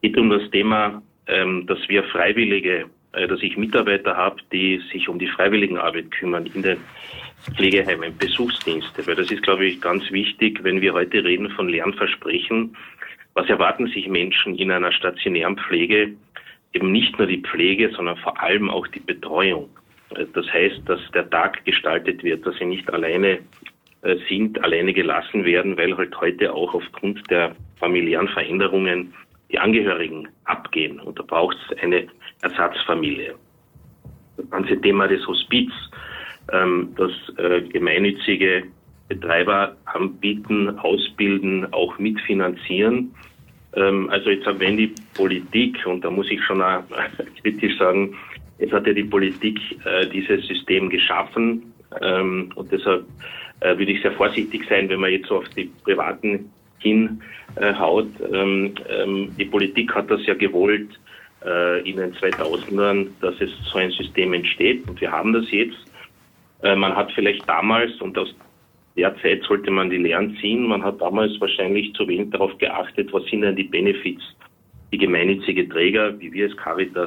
geht um das Thema, dass wir Freiwillige, dass ich Mitarbeiter habe, die sich um die Freiwilligenarbeit kümmern in den Pflegeheimen, Besuchsdienste. Weil das ist, glaube ich, ganz wichtig, wenn wir heute reden von Lernversprechen. Was erwarten sich Menschen in einer stationären Pflege? Eben nicht nur die Pflege, sondern vor allem auch die Betreuung. Das heißt, dass der Tag gestaltet wird, dass sie nicht alleine alleine gelassen werden, weil halt heute auch aufgrund der familiären Veränderungen die Angehörigen abgehen. Und da braucht es eine Ersatzfamilie. Das ganze Thema des Hospiz, das gemeinnützige Betreiber anbieten, ausbilden, auch mitfinanzieren. Also jetzt wenn die Politik, und da muss ich schon auch kritisch sagen, jetzt hat ja die Politik dieses System geschaffen, und deshalb würde ich sehr vorsichtig sein, wenn man jetzt so auf die Privaten hinhaut. Die Politik hat das ja gewollt in den 2000ern, dass es so ein System entsteht, und wir haben das jetzt. Man hat vielleicht damals, und aus der Zeit sollte man die Lehren ziehen, man hat damals wahrscheinlich zu wenig darauf geachtet, was sind denn die Benefits, die gemeinnützige Träger, wie wir als Caritas,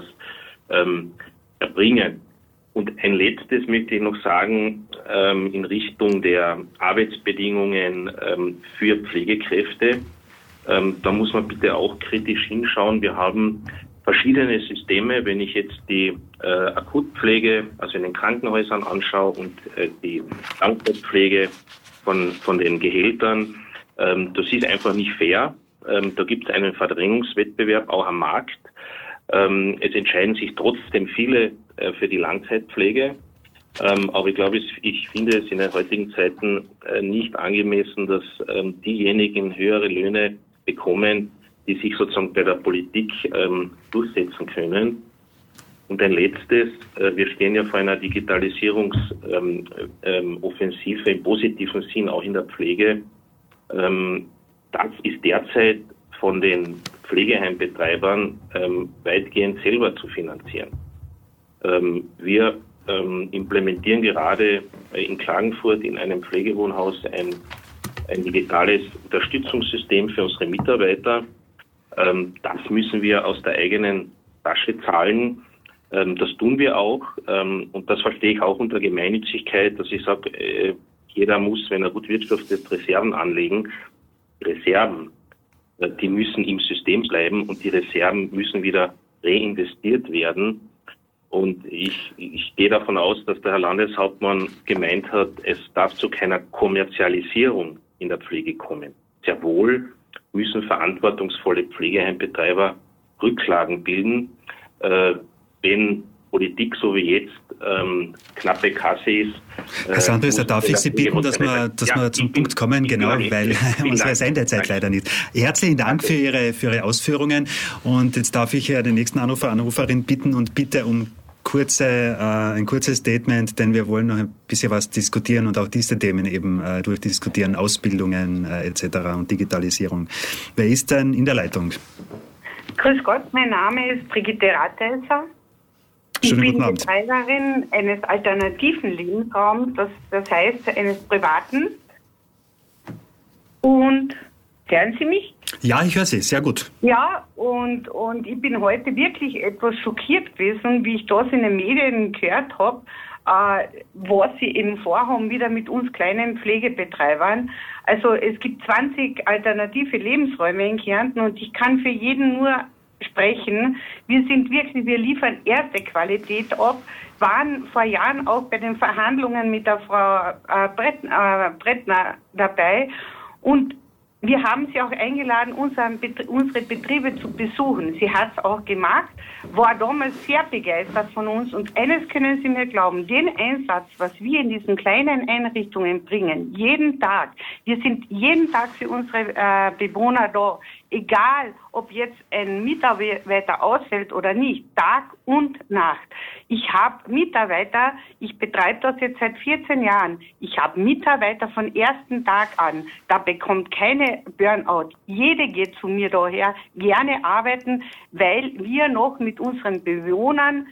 erbringen. Und ein letztes möchte ich noch sagen, in Richtung der Arbeitsbedingungen für Pflegekräfte. Da muss man bitte auch kritisch hinschauen. Wir haben verschiedene Systeme, wenn ich jetzt die Akutpflege, also in den Krankenhäusern anschaue, und die Langzeitpflege von den Gehältern. Das ist einfach nicht fair. Da gibt es einen Verdrängungswettbewerb auch am Markt. Es entscheiden sich trotzdem viele für die Langzeitpflege. Aber ich finde es in den heutigen Zeiten nicht angemessen, dass diejenigen höhere Löhne bekommen, die sich sozusagen bei der Politik durchsetzen können. Und ein letztes, wir stehen ja vor einer Digitalisierungsoffensive im positiven Sinn, auch in der Pflege. Das ist derzeit von den Pflegeheimbetreibern weitgehend selber zu finanzieren. Wir implementieren gerade in Klagenfurt in einem Pflegewohnhaus ein digitales Unterstützungssystem für unsere Mitarbeiter. Das müssen wir aus der eigenen Tasche zahlen. Das tun wir auch. Und das verstehe ich auch unter Gemeinnützigkeit, dass ich sage, jeder muss, wenn er gut wirtschaftet, Reserven anlegen. Reserven, die müssen im System bleiben, und die Reserven müssen wieder reinvestiert werden. Und ich gehe davon aus, dass der Herr Landeshauptmann gemeint hat, es darf zu keiner Kommerzialisierung in der Pflege kommen. Sehr wohl müssen verantwortungsvolle Pflegeheimbetreiber Rücklagen bilden. Wenn Politik so wie jetzt knappe Kasse ist. Herr Sanders, da darf ich Sie bitten, dass wir zum Punkt kommen, genau, weil unsere Sendezeit leider nicht. Herzlichen Dank für Ihre Ausführungen, und jetzt darf ich den nächsten Anruferin bitten und bitte um ein kurzes Statement, denn wir wollen noch ein bisschen was diskutieren und auch diese Themen eben durchdiskutieren, Ausbildungen etc. und Digitalisierung. Wer ist denn in der Leitung? Grüß Gott, mein Name ist Brigitte Rathheiser. Ich bin Betreiberin eines alternativen Lebensraums, das heißt eines privaten. Und hören Sie mich? Ja, ich höre Sie, sehr gut. Ja, und ich bin heute wirklich etwas schockiert gewesen, wie ich das in den Medien gehört habe, was sie eben vorhaben, wieder mit uns kleinen Pflegebetreibern. Also es gibt 20 alternative Lebensräume in Kärnten, und ich kann für jeden nur sprechen. Wir liefern erste Qualität ab, waren vor Jahren auch bei den Verhandlungen mit der Frau Brettner dabei, und wir haben sie auch eingeladen, unsere Betriebe zu besuchen. Sie hat es auch gemacht, war damals sehr begeistert von uns. Und eines können Sie mir glauben, den Einsatz, was wir in diesen kleinen Einrichtungen bringen, jeden Tag, wir sind jeden Tag für unsere Bewohner da, egal ob jetzt ein Mitarbeiter ausfällt oder nicht, Tag und Nacht. Ich habe Mitarbeiter, ich betreibe das jetzt seit 14 Jahren, ich habe Mitarbeiter von ersten Tag an, da bekommt keine Burnout. Jede geht zu mir daher, gerne arbeiten, weil wir noch mit unseren Bewohnern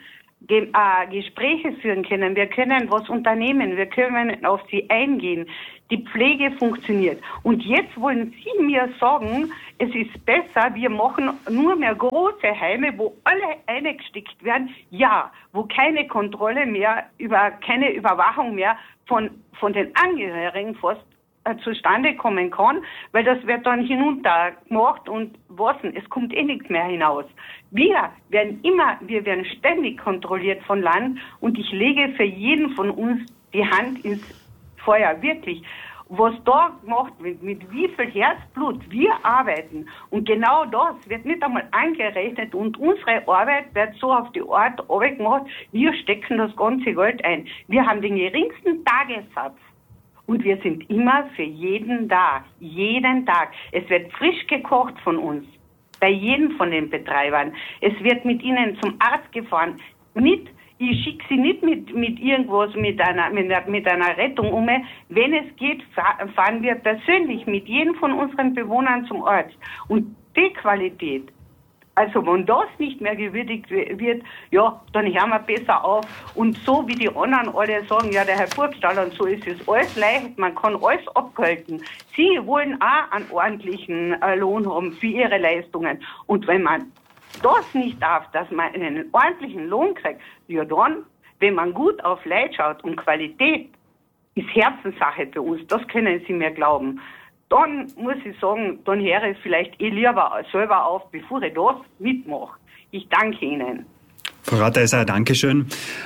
Gespräche führen können, wir können was unternehmen, wir können auf sie eingehen. Die Pflege funktioniert. Und jetzt wollen Sie mir sagen, es ist besser, wir machen nur mehr große Heime, wo alle eingesteckt werden, ja, wo keine Kontrolle mehr, keine Überwachung mehr von den Angehörigen fast zustande kommen kann, weil das wird dann hinunter gemacht und es kommt nichts mehr hinaus. Wir werden ständig kontrolliert von Land und ich lege für jeden von uns die Hand ins Feuer, wirklich. Was da gemacht wird, mit wie viel Herzblut wir arbeiten und genau das wird nicht einmal angerechnet und unsere Arbeit wird so auf die Art Arbeit gemacht, wir stecken das ganze Geld ein. Wir haben den geringsten Tagessatz. Und wir sind immer für jeden da. Jeden Tag. Es wird frisch gekocht von uns. Bei jedem von den Betreibern. Es wird mit ihnen zum Arzt gefahren. Ich schicke sie nicht mit irgendwas, mit einer Rettung um. Wenn es geht, fahren wir persönlich mit jedem von unseren Bewohnern zum Arzt. Und die Qualität, also wenn das nicht mehr gewürdigt wird, ja, dann hören wir besser auf. Und so wie die anderen alle sagen, ja, der Herr Burgstaller, und so ist es alles leicht, man kann alles abgelten. Sie wollen auch einen ordentlichen Lohn haben für ihre Leistungen. Und wenn man das nicht darf, dass man einen ordentlichen Lohn kriegt, ja dann, wenn man gut auf Leute schaut und Qualität ist Herzenssache bei uns, das können Sie mir glauben. Dann muss ich sagen, dann höre ich vielleicht lieber selber auf, bevor ich das mitmache. Ich danke Ihnen. Frau Ratheiser, Dankeschön.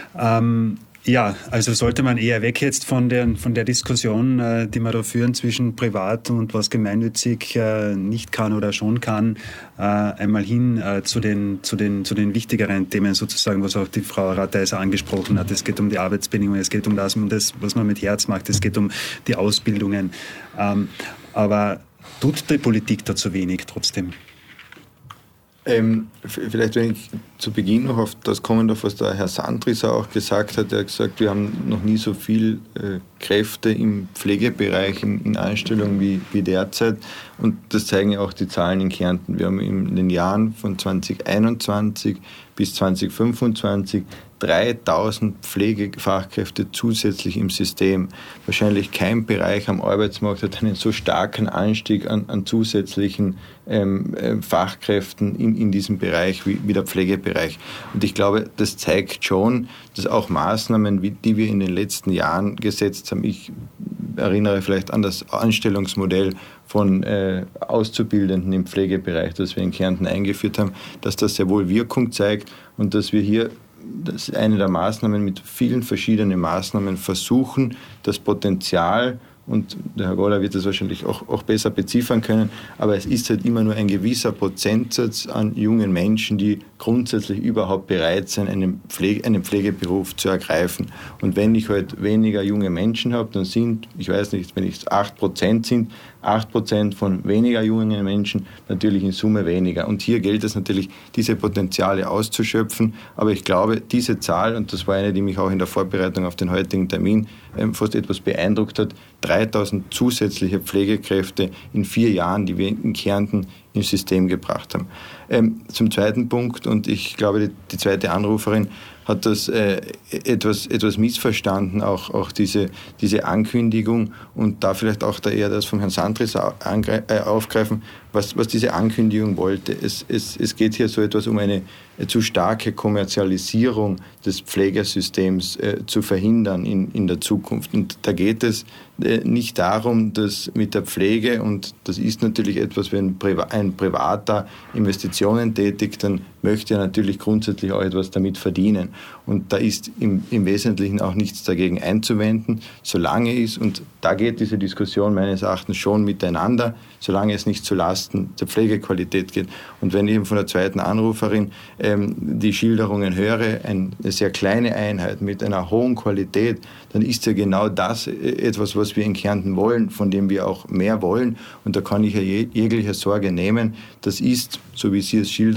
Ja, also sollte man eher weg jetzt von der Diskussion, die wir da führen zwischen privat und was gemeinnützig nicht kann oder schon kann, einmal hin zu den wichtigeren Themen sozusagen, was auch die Frau Ratheiser angesprochen hat. Es geht um die Arbeitsbedingungen, es geht um das, was man mit Herz macht, es geht um die Ausbildungen. Aber tut die Politik da zu wenig trotzdem? Vielleicht, wenn ich zu Beginn noch auf das kommen darf, was der Herr Sandrisser auch gesagt hat. Er hat gesagt, wir haben noch nie so viel Kräfte im Pflegebereich in Einstellung wie derzeit. Und das zeigen ja auch die Zahlen in Kärnten. Wir haben in den Jahren von 2021 bis 2025 3000 Pflegefachkräfte zusätzlich im System. Wahrscheinlich kein Bereich am Arbeitsmarkt hat einen so starken Anstieg an zusätzlichen Fachkräften in diesem Bereich wie der Pflegebereich. Und ich glaube, das zeigt schon, dass auch Maßnahmen, die wir in den letzten Jahren gesetzt haben, ich erinnere vielleicht an das Anstellungsmodell von Auszubildenden im Pflegebereich, das wir in Kärnten eingeführt haben, dass das sehr wohl Wirkung zeigt und dass wir hier, das ist eine der Maßnahmen, mit vielen verschiedenen Maßnahmen versuchen, das Potenzial, und der Herr Goller wird das wahrscheinlich auch besser beziffern können, aber es ist halt immer nur ein gewisser Prozentsatz an jungen Menschen, die grundsätzlich überhaupt bereit sind, einen Pflegeberuf zu ergreifen. Und wenn ich halt weniger junge Menschen habe, dann sind, ich weiß nicht, wenn es 8% sind, 8% von weniger jungen Menschen natürlich in Summe weniger. Und hier gilt es natürlich, diese Potenziale auszuschöpfen. Aber ich glaube, diese Zahl, und das war eine, die mich auch in der Vorbereitung auf den heutigen Termin fast etwas beeindruckt hat, 3000 zusätzliche Pflegekräfte in 4 Jahren, die wir in Kärnten ins System gebracht haben. Zum zweiten Punkt, und ich glaube, die zweite Anruferin hat das etwas missverstanden, auch diese Ankündigung, und da vielleicht auch eher das von Herrn Sandrisser aufgreifen, was diese Ankündigung wollte. Es geht hier so etwas um eine zu starke Kommerzialisierung des Pflegesystems zu verhindern in der Zukunft. Und da geht es nicht darum, dass mit der Pflege, und das ist natürlich etwas, wenn ein Privater Investitionen tätigt, dann möchte er natürlich grundsätzlich auch etwas damit verdienen. Und da ist im Wesentlichen auch nichts dagegen einzuwenden, solange es, und da geht diese Diskussion meines Erachtens schon miteinander, solange es nicht zulasten der Pflegequalität geht. Und wenn ich eben von der zweiten Anruferin die Schilderungen höre, eine sehr kleine Einheit mit einer hohen Qualität, dann ist ja genau das etwas, was wir in Kärnten wollen, von dem wir auch mehr wollen. Und da kann ich ja jegliche Sorge nehmen. Das ist, so wie sie es schildert,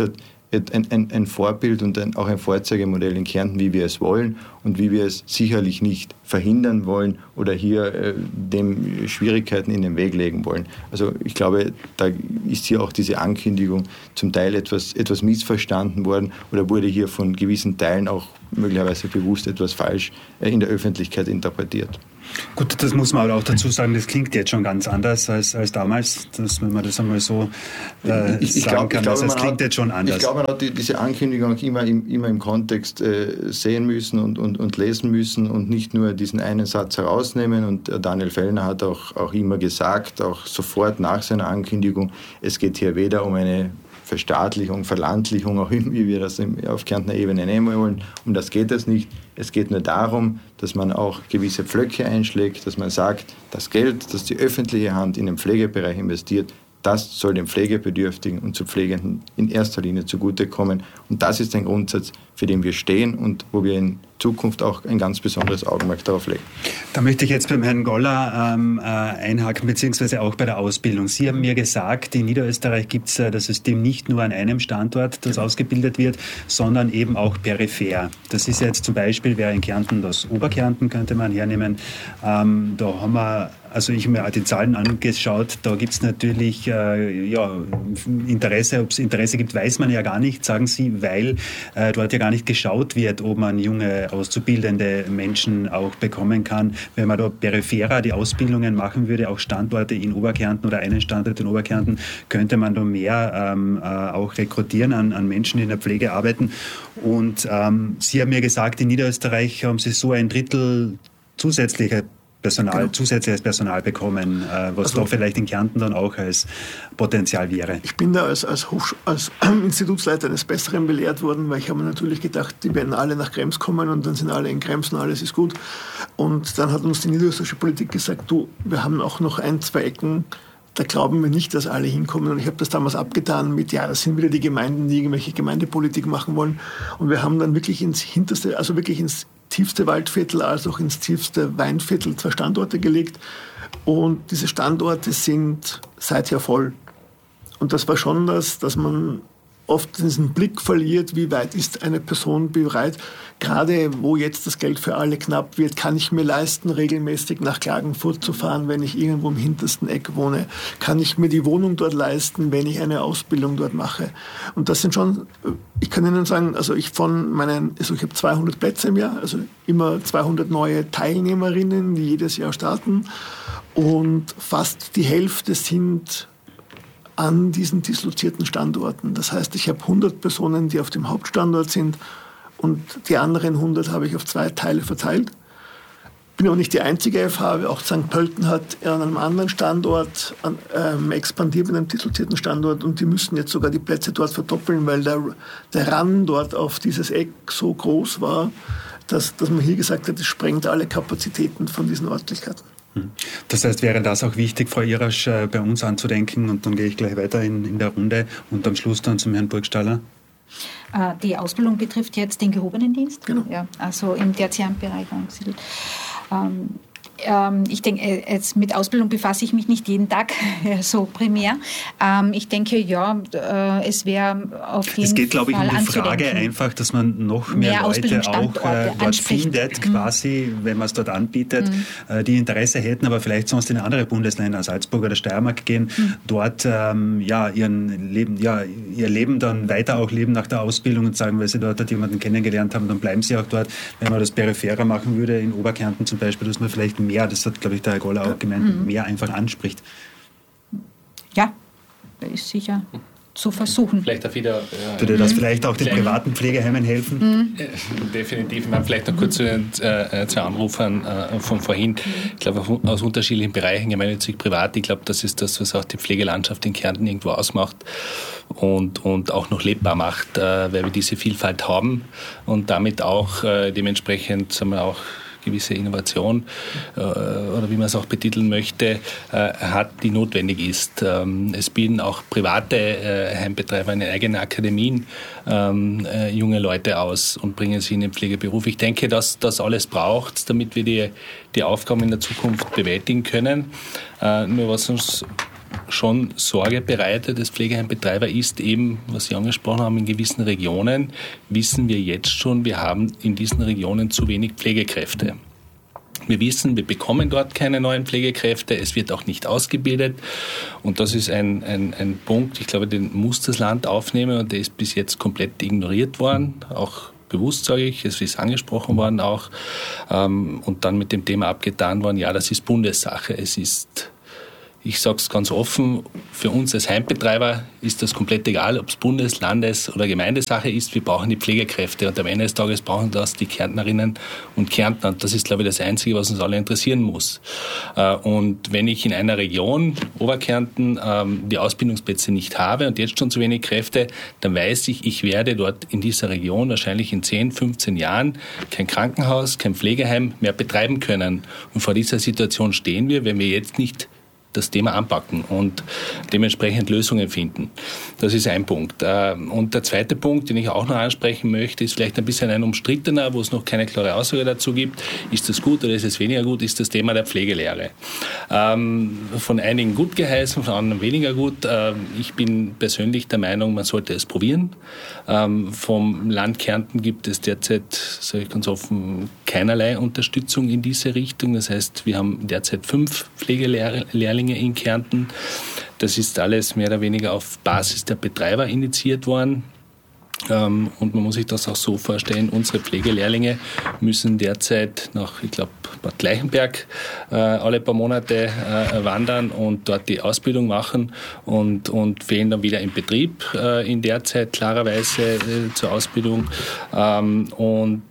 ein Vorbild und auch ein Vorzeigemodell in Kärnten, wie wir es wollen und wie wir es sicherlich nicht verhindern wollen oder hier dem Schwierigkeiten in den Weg legen wollen. Also ich glaube, da ist hier auch diese Ankündigung zum Teil etwas missverstanden worden oder wurde hier von gewissen Teilen auch möglicherweise bewusst etwas falsch in der Öffentlichkeit interpretiert. Gut, das muss man auch dazu sagen, das klingt jetzt schon ganz anders als damals, wenn man das einmal so sagen kann. Das klingt jetzt schon anders. Ich glaube, man hat diese Ankündigung auch immer im Kontext sehen müssen und lesen müssen und nicht nur diesen einen Satz herausnehmen. Und Daniel Fellner hat auch immer gesagt, auch sofort nach seiner Ankündigung, es geht hier weder um eine Verstaatlichung, Verlandlichung, auch wie wir das auf Kärntner Ebene nehmen wollen. Um das geht es nicht. Es geht nur darum, dass man auch gewisse Pflöcke einschlägt, dass man sagt, das Geld, das die öffentliche Hand in den Pflegebereich investiert, das soll den Pflegebedürftigen und zu Pflegenden in erster Linie zugutekommen. Und das ist ein Grundsatz, für den wir stehen und wo wir in Zukunft auch ein ganz besonderes Augenmerk darauf legen. Da möchte ich jetzt beim Herrn Goller einhaken, beziehungsweise auch bei der Ausbildung. Sie haben mir gesagt, in Niederösterreich gibt es das System nicht nur an einem Standort, das ausgebildet wird, sondern eben auch peripher. Das ist jetzt zum Beispiel, wäre in Kärnten das Oberkärnten, könnte man hernehmen. Da haben wir, also ich habe mir die Zahlen angeschaut, da gibt es natürlich Interesse. Ob es Interesse gibt, weiß man ja gar nicht, sagen Sie, weil dort ja gar nicht geschaut wird, ob man junge auszubildende Menschen auch bekommen kann. Wenn man da peripherer die Ausbildungen machen würde, auch Standorte in Oberkärnten oder einen Standort in Oberkärnten, könnte man da mehr auch rekrutieren an Menschen, die in der Pflege arbeiten. Und Sie haben mir gesagt, in Niederösterreich haben Sie so 1/3 zusätzliches Personal bekommen, was da vielleicht in Kärnten dann auch als Potenzial wäre. Ich bin da als Institutsleiter eines Besseren belehrt worden, weil ich habe mir natürlich gedacht, die werden alle nach Krems kommen und dann sind alle in Krems und alles ist gut. Und dann hat uns die niederösterreichische Politik gesagt, wir haben auch noch 1-2 Ecken, da glauben wir nicht, dass alle hinkommen. Und ich habe das damals abgetan mit, das sind wieder die Gemeinden, die irgendwelche Gemeindepolitik machen wollen. Und wir haben dann wirklich ins Hinterste, also wirklich ins tiefste Waldviertel als auch ins tiefste Weinviertel 2 Standorte gelegt. Und diese Standorte sind seither voll. Und das war schon dass man oft diesen Blick verliert, wie weit ist eine Person bereit, gerade wo jetzt das Geld für alle knapp wird, kann ich mir leisten, regelmäßig nach Klagenfurt zu fahren, wenn ich irgendwo im hintersten Eck wohne? Kann ich mir die Wohnung dort leisten, wenn ich eine Ausbildung dort mache? Und das sind schon, ich kann Ihnen sagen, also ich habe 200 Plätze im Jahr, also immer 200 neue Teilnehmerinnen, die jedes Jahr starten. Und fast die Hälfte sind an diesen dislozierten Standorten. Das heißt, ich habe 100 Personen, die auf dem Hauptstandort sind und die anderen 100 habe ich auf 2 Teile verteilt. Bin auch nicht die einzige FH, auch St. Pölten hat an einem anderen Standort expandiert mit einem dislozierten Standort und die müssen jetzt sogar die Plätze dort verdoppeln, weil der Run dort auf dieses Eck so groß war, dass man hier gesagt hat, es sprengt alle Kapazitäten von diesen Örtlichkeiten. Das heißt, wäre das auch wichtig, Frau Irasch, bei uns anzudenken und dann gehe ich gleich weiter in der Runde und am Schluss dann zum Herrn Burgstaller. Die Ausbildung betrifft jetzt den gehobenen Dienst, genau. Ja, also im tertiären Bereich angesiedelt. Ich denke, jetzt mit Ausbildung befasse ich mich nicht jeden Tag so primär. Ich denke, es wäre auf jeden Fall Es geht, glaube ich, um die Frage einfach, dass man noch mehr Leute auch dort findet, quasi, wenn man es dort anbietet, die Interesse hätten, aber vielleicht sonst in andere Bundesländer, Salzburg oder Steiermark gehen, dort ihr Leben dann weiter auch leben nach der Ausbildung und sagen, weil sie dort jemanden kennengelernt haben, dann bleiben sie auch dort. Wenn man das peripherer machen würde, in Oberkärnten zum Beispiel, dass man vielleicht mehr, das hat, glaube ich, der Herr Goller auch gemeint, mehr einfach anspricht. Ja, das ist sicher zu versuchen. Vielleicht auch wieder, würde das vielleicht auch den privaten Pflegeheimen helfen? Definitiv. Vielleicht noch kurz zu den 2 Anrufern von vorhin. Ich glaube, aus unterschiedlichen Bereichen, gemeinnützig, privat, ich glaube, das ist das, was auch die Pflegelandschaft in Kärnten irgendwo ausmacht und auch noch lebbar macht, weil wir diese Vielfalt haben und damit auch dementsprechend, sagen wir auch, gewisse Innovation oder wie man es auch betiteln möchte, hat, die notwendig ist. Es bilden auch private Heimbetreiber in eigenen Akademien junge Leute aus und bringen sie in den Pflegeberuf. Ich denke, dass das alles braucht, damit wir die Aufgaben in der Zukunft bewältigen können. Nur was uns schon Sorge bereitet als Pflegeheimbetreiber ist eben, was Sie angesprochen haben, in gewissen Regionen wissen wir jetzt schon, wir haben in diesen Regionen zu wenig Pflegekräfte. Wir wissen, wir bekommen dort keine neuen Pflegekräfte, es wird auch nicht ausgebildet und das ist ein Punkt, ich glaube, den muss das Land aufnehmen und der ist bis jetzt komplett ignoriert worden, auch bewusst sage ich, es ist angesprochen worden auch und dann mit dem Thema abgetan worden, ja, das ist Bundessache, es ist... Ich sage es ganz offen, für uns als Heimbetreiber ist das komplett egal, ob es Bundes-, Landes- oder Gemeindesache ist. Wir brauchen die Pflegekräfte und am Ende des Tages brauchen das die Kärntnerinnen und Kärntner. Und das ist, glaube ich, das Einzige, was uns alle interessieren muss. Und wenn ich in einer Region, Oberkärnten, die Ausbildungsplätze nicht habe und jetzt schon zu wenig Kräfte, dann weiß ich, ich werde dort in dieser Region wahrscheinlich in 10, 15 Jahren kein Krankenhaus, kein Pflegeheim mehr betreiben können. Und vor dieser Situation stehen wir, wenn wir jetzt nicht das Thema anpacken und dementsprechend Lösungen finden. Das ist ein Punkt. Und der zweite Punkt, den ich auch noch ansprechen möchte, ist vielleicht ein bisschen ein umstrittener, wo es noch keine klare Aussage dazu gibt. Ist das gut oder ist es weniger gut? Ist das Thema der Pflegelehre. Von einigen gut geheißen, von anderen weniger gut. Ich bin persönlich der Meinung, man sollte es probieren. Vom Land Kärnten gibt es derzeit, sage ich ganz offen, keinerlei Unterstützung in diese Richtung. Das heißt, wir haben derzeit 5 Pflegelehrlinge in Kärnten. Das ist alles mehr oder weniger auf Basis der Betreiber initiiert worden. Und man muss sich das auch so vorstellen, unsere Pflegelehrlinge müssen derzeit nach, ich glaube, Bad Gleichenberg alle paar Monate wandern und dort die Ausbildung machen und fehlen dann wieder im Betrieb in der Zeit klarerweise zur Ausbildung und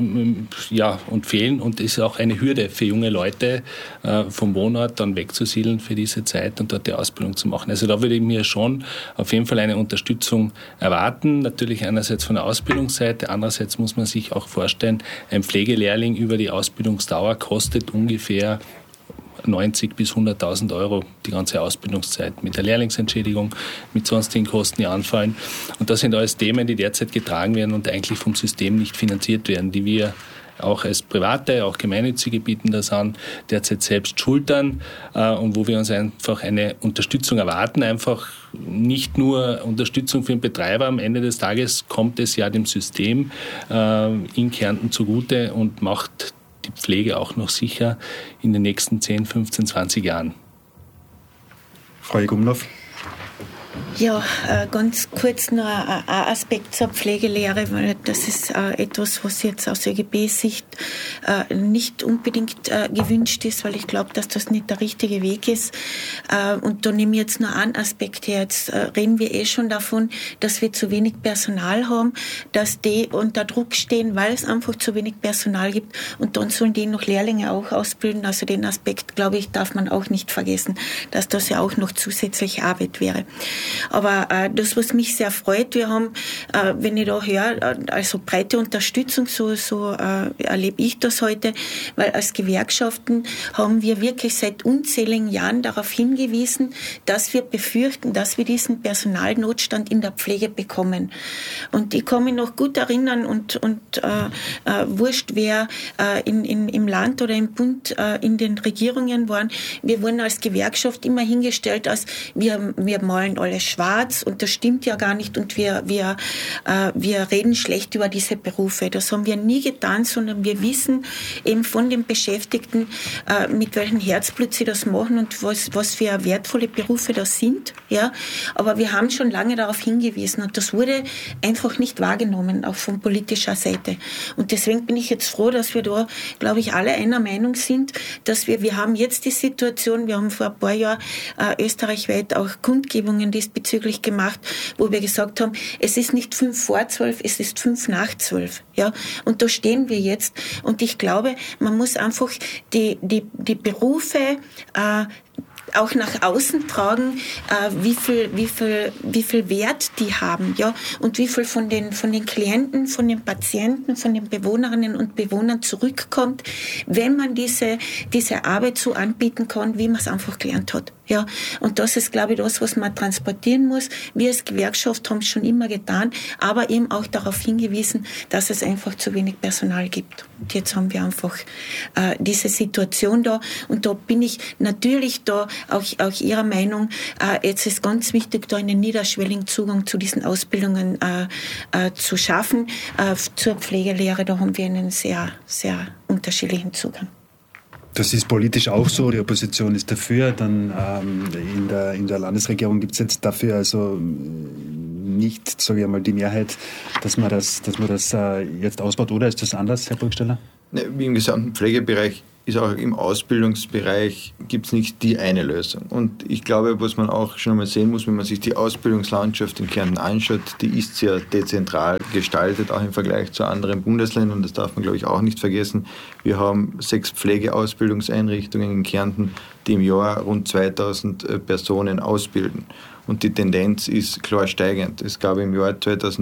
fehlen und ist auch eine Hürde für junge Leute vom Wohnort dann wegzusiedeln für diese Zeit und dort die Ausbildung zu machen. Also da würde ich mir schon auf jeden Fall eine Unterstützung erwarten, natürlich einerseits von der Ausbildungsseite, andererseits muss man sich auch vorstellen, ein Pflegelehrling über die Ausbildungsdauer kostet ungefähr 90.000 bis 100.000 € die ganze Ausbildungszeit mit der Lehrlingsentschädigung, mit sonstigen Kosten, die anfallen. Und das sind alles Themen, die derzeit getragen werden und eigentlich vom System nicht finanziert werden, die wir auch als Private, auch Gemeinnützige bieten das an, derzeit selbst schultern und wo wir uns einfach eine Unterstützung erwarten, einfach nicht nur Unterstützung für den Betreiber, am Ende des Tages kommt es ja dem System in Kärnten zugute und macht die Pflege auch noch sicher in den nächsten 10, 15, 20 Jahren. Frau Gumnow. Ja, ganz kurz noch ein Aspekt zur Pflegelehre, weil das ist etwas, was jetzt aus ÖGB-Sicht nicht unbedingt gewünscht ist, weil ich glaube, dass das nicht der richtige Weg ist. Und da nehme ich jetzt nur einen Aspekt her. Jetzt reden wir schon davon, dass wir zu wenig Personal haben, dass die unter Druck stehen, weil es einfach zu wenig Personal gibt und dann sollen die noch Lehrlinge auch ausbilden. Also den Aspekt, glaube ich, darf man auch nicht vergessen, dass das ja auch noch zusätzliche Arbeit wäre. Aber das, was mich sehr freut, wir haben, wenn ich da höre, also breite Unterstützung, so erlebe ich das heute, weil als Gewerkschaften haben wir wirklich seit unzähligen Jahren darauf hingewiesen, dass wir befürchten, dass wir diesen Personalnotstand in der Pflege bekommen. Und ich kann mich noch gut erinnern und wurscht, wer im Land oder im Bund in den Regierungen waren, wir wurden als Gewerkschaft immer hingestellt, als wir malen alle schwarz und das stimmt ja gar nicht und wir reden schlecht über diese Berufe. Das haben wir nie getan, sondern wir wissen eben von den Beschäftigten, mit welchem Herzblut sie das machen und was für wertvolle Berufe das sind. Ja? Aber wir haben schon lange darauf hingewiesen und das wurde einfach nicht wahrgenommen, auch von politischer Seite. Und deswegen bin ich jetzt froh, dass wir da, glaube ich, alle einer Meinung sind, dass wir haben jetzt die Situation, wir haben vor ein paar Jahren österreichweit auch Kundgebungen diesbezüglich gemacht, wo wir gesagt haben, es ist nicht 5 vor 12, es ist 5 nach 12. Ja? Und da stehen wir jetzt. Und ich glaube, man muss einfach die Berufe auch nach außen tragen, wie viel Wert die haben, ja, und wie viel von den Klienten, von den Patienten, von den Bewohnerinnen und Bewohnern zurückkommt, wenn man diese Arbeit so anbieten kann, wie man es einfach gelernt hat. Ja, und das ist, glaube ich, das, was man transportieren muss. Wir als Gewerkschaft haben es schon immer getan, aber eben auch darauf hingewiesen, dass es einfach zu wenig Personal gibt. Und jetzt haben wir einfach diese Situation da. Und da bin ich natürlich da auch Ihrer Meinung. Jetzt ist ganz wichtig, da einen niederschwelligen Zugang zu diesen Ausbildungen zu schaffen. Zur Pflegelehre, da haben wir einen sehr, sehr unterschiedlichen Zugang. Das ist politisch auch so, die Opposition ist dafür, dann in der Landesregierung gibt es jetzt dafür also nicht, sage ich einmal, die Mehrheit, dass man das jetzt ausbaut, oder ist das anders, Herr Burgstaller? Wie im gesamten Pflegebereich ist auch im Ausbildungsbereich gibt es nicht die eine Lösung. Und ich glaube, was man auch schon einmal sehen muss, wenn man sich die Ausbildungslandschaft in Kärnten anschaut, die ist sehr dezentral gestaltet, auch im Vergleich zu anderen Bundesländern. Das darf man, glaube ich, auch nicht vergessen. Wir haben 6 Pflegeausbildungseinrichtungen in Kärnten, die im Jahr rund 2000 Personen ausbilden. Und die Tendenz ist klar steigend. Es gab im Jahr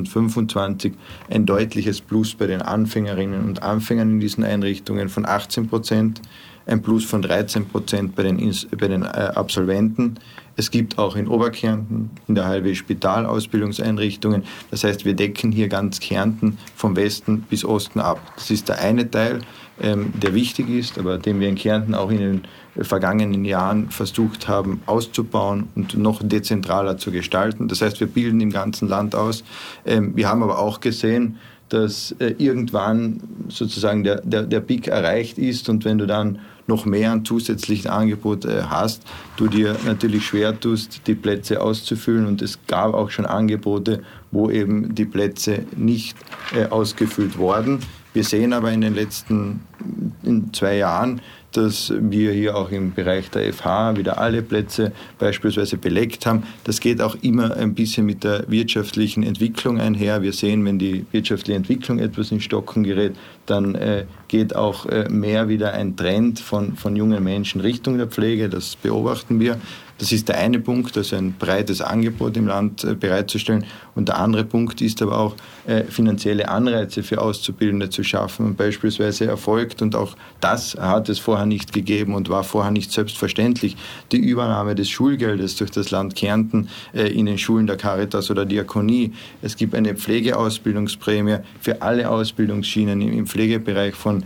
2025 ein deutliches Plus bei den Anfängerinnen und Anfängern in diesen Einrichtungen von 18%, ein Plus von 13% bei den Absolventen. Es gibt auch in Oberkärnten, in der HLW Spitalausbildungseinrichtungen. Das heißt, wir decken hier ganz Kärnten vom Westen bis Osten ab. Das ist der eine Teil, der wichtig ist, aber den wir in Kärnten auch in den vergangenen Jahren versucht haben auszubauen und noch dezentraler zu gestalten. Das heißt, wir bilden im ganzen Land aus. Wir haben aber auch gesehen, dass irgendwann sozusagen der Peak erreicht ist, und wenn du dann noch mehr an zusätzlichen Angeboten hast, du dir natürlich schwer tust, die Plätze auszufüllen, und es gab auch schon Angebote, wo eben die Plätze nicht ausgefüllt wurden. Wir sehen aber in den letzten 2 Jahren, dass wir hier auch im Bereich der FH wieder alle Plätze beispielsweise belegt haben. Das geht auch immer ein bisschen mit der wirtschaftlichen Entwicklung einher. Wir sehen, wenn die wirtschaftliche Entwicklung etwas in Stocken gerät, dann geht auch mehr wieder ein Trend von jungen Menschen Richtung der Pflege. Das beobachten wir. Das ist der eine Punkt, also ein breites Angebot im Land bereitzustellen. Und der andere Punkt ist aber auch, finanzielle Anreize für Auszubildende zu schaffen und beispielsweise erfolgt. Und auch das hat es vorher nicht gegeben und war vorher nicht selbstverständlich. Die Übernahme des Schulgeldes durch das Land Kärnten in den Schulen der Caritas oder Diakonie. Es gibt eine Pflegeausbildungsprämie für alle Ausbildungsschienen im Pflegebereich von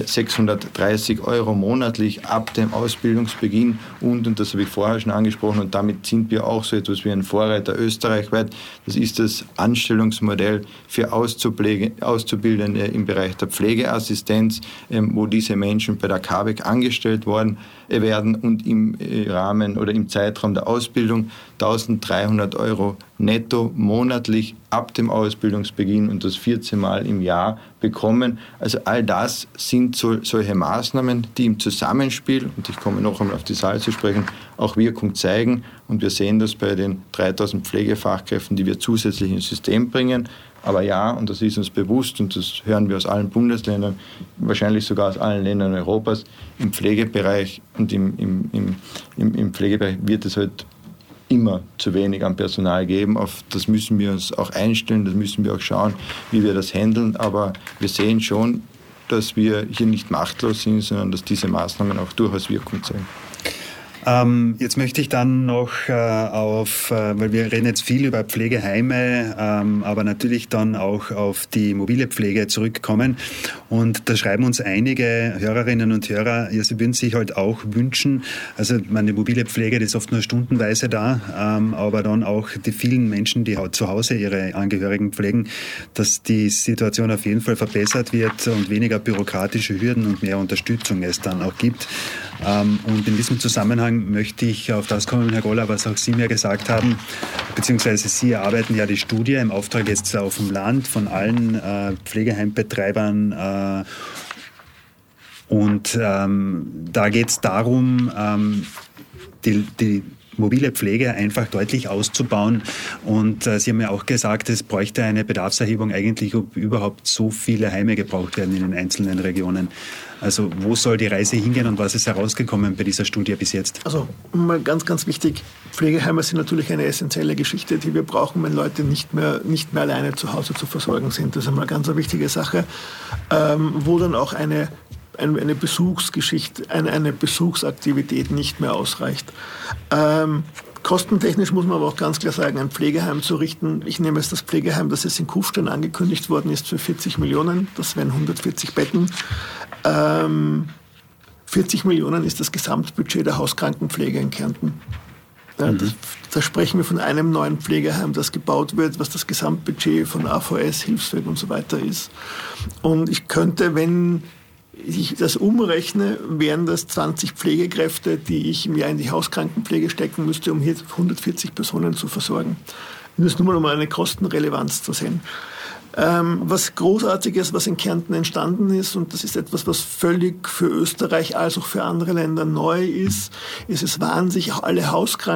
630 € monatlich ab dem Ausbildungsbeginn. Und das habe ich vorher schon angesprochen, und damit sind wir auch so etwas wie ein Vorreiter österreichweit. Das ist das Anstellungsmodell für Auszubildende im Bereich der Pflegeassistenz, wo diese Menschen bei der KABEK angestellt werden und im Rahmen oder im Zeitraum der Ausbildung 1.300 € netto monatlich ab dem Ausbildungsbeginn und das 14 Mal im Jahr bekommen. Also all das sind solche Maßnahmen, die im Zusammenspiel, und ich komme noch einmal auf die Zahl zu sprechen, auch Wirkung zeigen. Und wir sehen das bei den 3.000 Pflegefachkräften, die wir zusätzlich ins System bringen. Aber ja, und das ist uns bewusst, und das hören wir aus allen Bundesländern, wahrscheinlich sogar aus allen Ländern Europas, im Pflegebereich und im Pflegebereich wird es halt immer zu wenig an Personal geben. Auf das müssen wir uns auch einstellen, das müssen wir auch schauen, wie wir das handeln. Aber wir sehen schon, dass wir hier nicht machtlos sind, sondern dass diese Maßnahmen auch durchaus Wirkung zeigen. Jetzt möchte ich dann noch weil wir reden jetzt viel über Pflegeheime, aber natürlich dann auch auf die mobile Pflege zurückkommen. Und da schreiben uns einige Hörerinnen und Hörer, ja, sie würden sich halt auch wünschen, also meine mobile Pflege, die ist oft nur stundenweise da, aber dann auch die vielen Menschen, die zu Hause ihre Angehörigen pflegen, dass die Situation auf jeden Fall verbessert wird und weniger bürokratische Hürden und mehr Unterstützung es dann auch gibt. Und in diesem Zusammenhang möchte ich auf das kommen, Herr Goller, was auch Sie mir gesagt haben, beziehungsweise Sie erarbeiten ja die Studie im Auftrag jetzt auf dem Land von allen Pflegeheimbetreibern. Und da geht es darum, die mobile Pflege einfach deutlich auszubauen. Und Sie haben ja auch gesagt, es bräuchte eine Bedarfserhebung eigentlich, ob überhaupt so viele Heime gebraucht werden in den einzelnen Regionen. Also wo soll die Reise hingehen und was ist herausgekommen bei dieser Studie bis jetzt? Also mal ganz, ganz wichtig, Pflegeheime sind natürlich eine essentielle Geschichte, die wir brauchen, wenn Leute nicht mehr alleine zu Hause zu versorgen sind. Das ist einmal eine ganz wichtige Sache, wo dann auch eine eine Besuchsgeschichte, eine Besuchsaktivität nicht mehr ausreicht. Kostentechnisch muss man aber auch ganz klar sagen, ein Pflegeheim zu richten. Ich nehme jetzt das Pflegeheim, das jetzt in Kufstein angekündigt worden ist, für 40 Millionen. Das wären 140 Betten. 40 Millionen ist das Gesamtbudget der Hauskrankenpflege in Kärnten. Ja, da sprechen wir von einem neuen Pflegeheim, das gebaut wird, was das Gesamtbudget von AVS, Hilfswerk und so weiter ist. Und ich könnte, wenn ich das umrechne, wären das 20 Pflegekräfte, die ich im Jahr in die Hauskrankenpflege stecken müsste, um hier 140 Personen zu versorgen. Das ist nur mal um eine Kostenrelevanz zu sehen. Was Großartiges, was in Kärnten entstanden ist, und das ist etwas, was völlig für Österreich als auch für andere Länder neu ist, es waren sich auch alle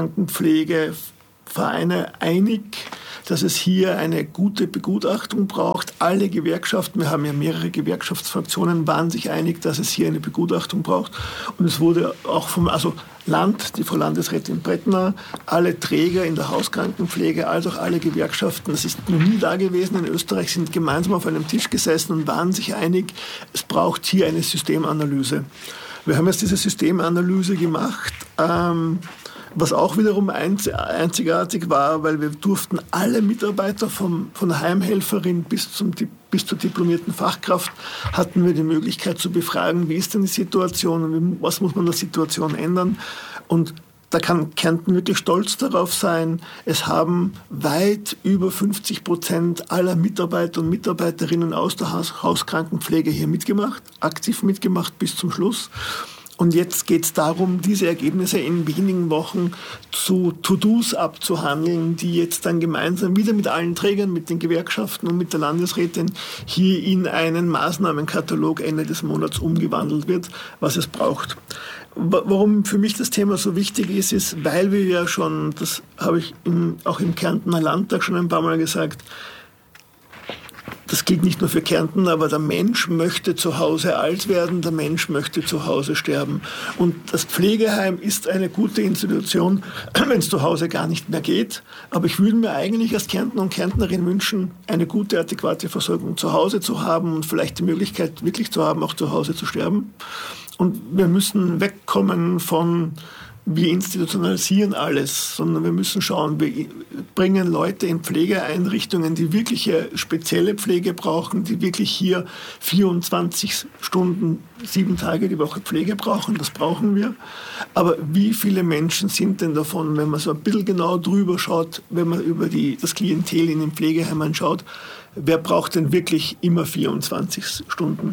Hauskrankenpflegevereine einig, dass es hier eine gute Begutachtung braucht. Alle Gewerkschaften, wir haben ja mehrere Gewerkschaftsfraktionen, waren sich einig, dass es hier eine Begutachtung braucht. Und es wurde auch vom Land, die Frau Landesrätin Brettner, alle Träger in der Hauskrankenpflege, als auch alle Gewerkschaften, das ist noch nie da gewesen in Österreich, sind gemeinsam auf einem Tisch gesessen und waren sich einig, es braucht hier eine Systemanalyse. Wir haben jetzt diese Systemanalyse gemacht, was auch wiederum einzigartig war, weil wir durften alle Mitarbeiter von der Heimhelferin bis zur diplomierten Fachkraft hatten wir die Möglichkeit zu befragen, wie ist denn die Situation und was muss man in der Situation ändern. Und da kann Kärnten wirklich stolz darauf sein. Es haben weit über 50% aller Mitarbeiter und Mitarbeiterinnen aus der Hauskrankenpflege hier mitgemacht, aktiv mitgemacht bis zum Schluss. Und jetzt geht es darum, diese Ergebnisse in wenigen Wochen zu To-Dos abzuhandeln, die jetzt dann gemeinsam wieder mit allen Trägern, mit den Gewerkschaften und mit der Landesrätin hier in einen Maßnahmenkatalog Ende des Monats umgewandelt wird, was es braucht. Warum für mich das Thema so wichtig ist, weil wir ja schon, das habe ich auch im Kärntner Landtag schon ein paar Mal gesagt, das gilt nicht nur für Kärnten, aber der Mensch möchte zu Hause alt werden, der Mensch möchte zu Hause sterben. Und das Pflegeheim ist eine gute Institution, wenn es zu Hause gar nicht mehr geht. Aber ich würde mir eigentlich als Kärntner und Kärntnerin wünschen, eine gute, adäquate Versorgung zu Hause zu haben und vielleicht die Möglichkeit wirklich zu haben, auch zu Hause zu sterben. Und wir müssen wegkommen von wir institutionalisieren alles, sondern wir müssen schauen, wir bringen Leute in Pflegeeinrichtungen, die wirklich spezielle Pflege brauchen, die wirklich hier 24 Stunden, 7 Tage die Woche Pflege brauchen, das brauchen wir. Aber wie viele Menschen sind denn davon, wenn man so ein bisschen genau drüber schaut, wenn man über das Klientel in den Pflegeheimen schaut, wer braucht denn wirklich immer 24 Stunden?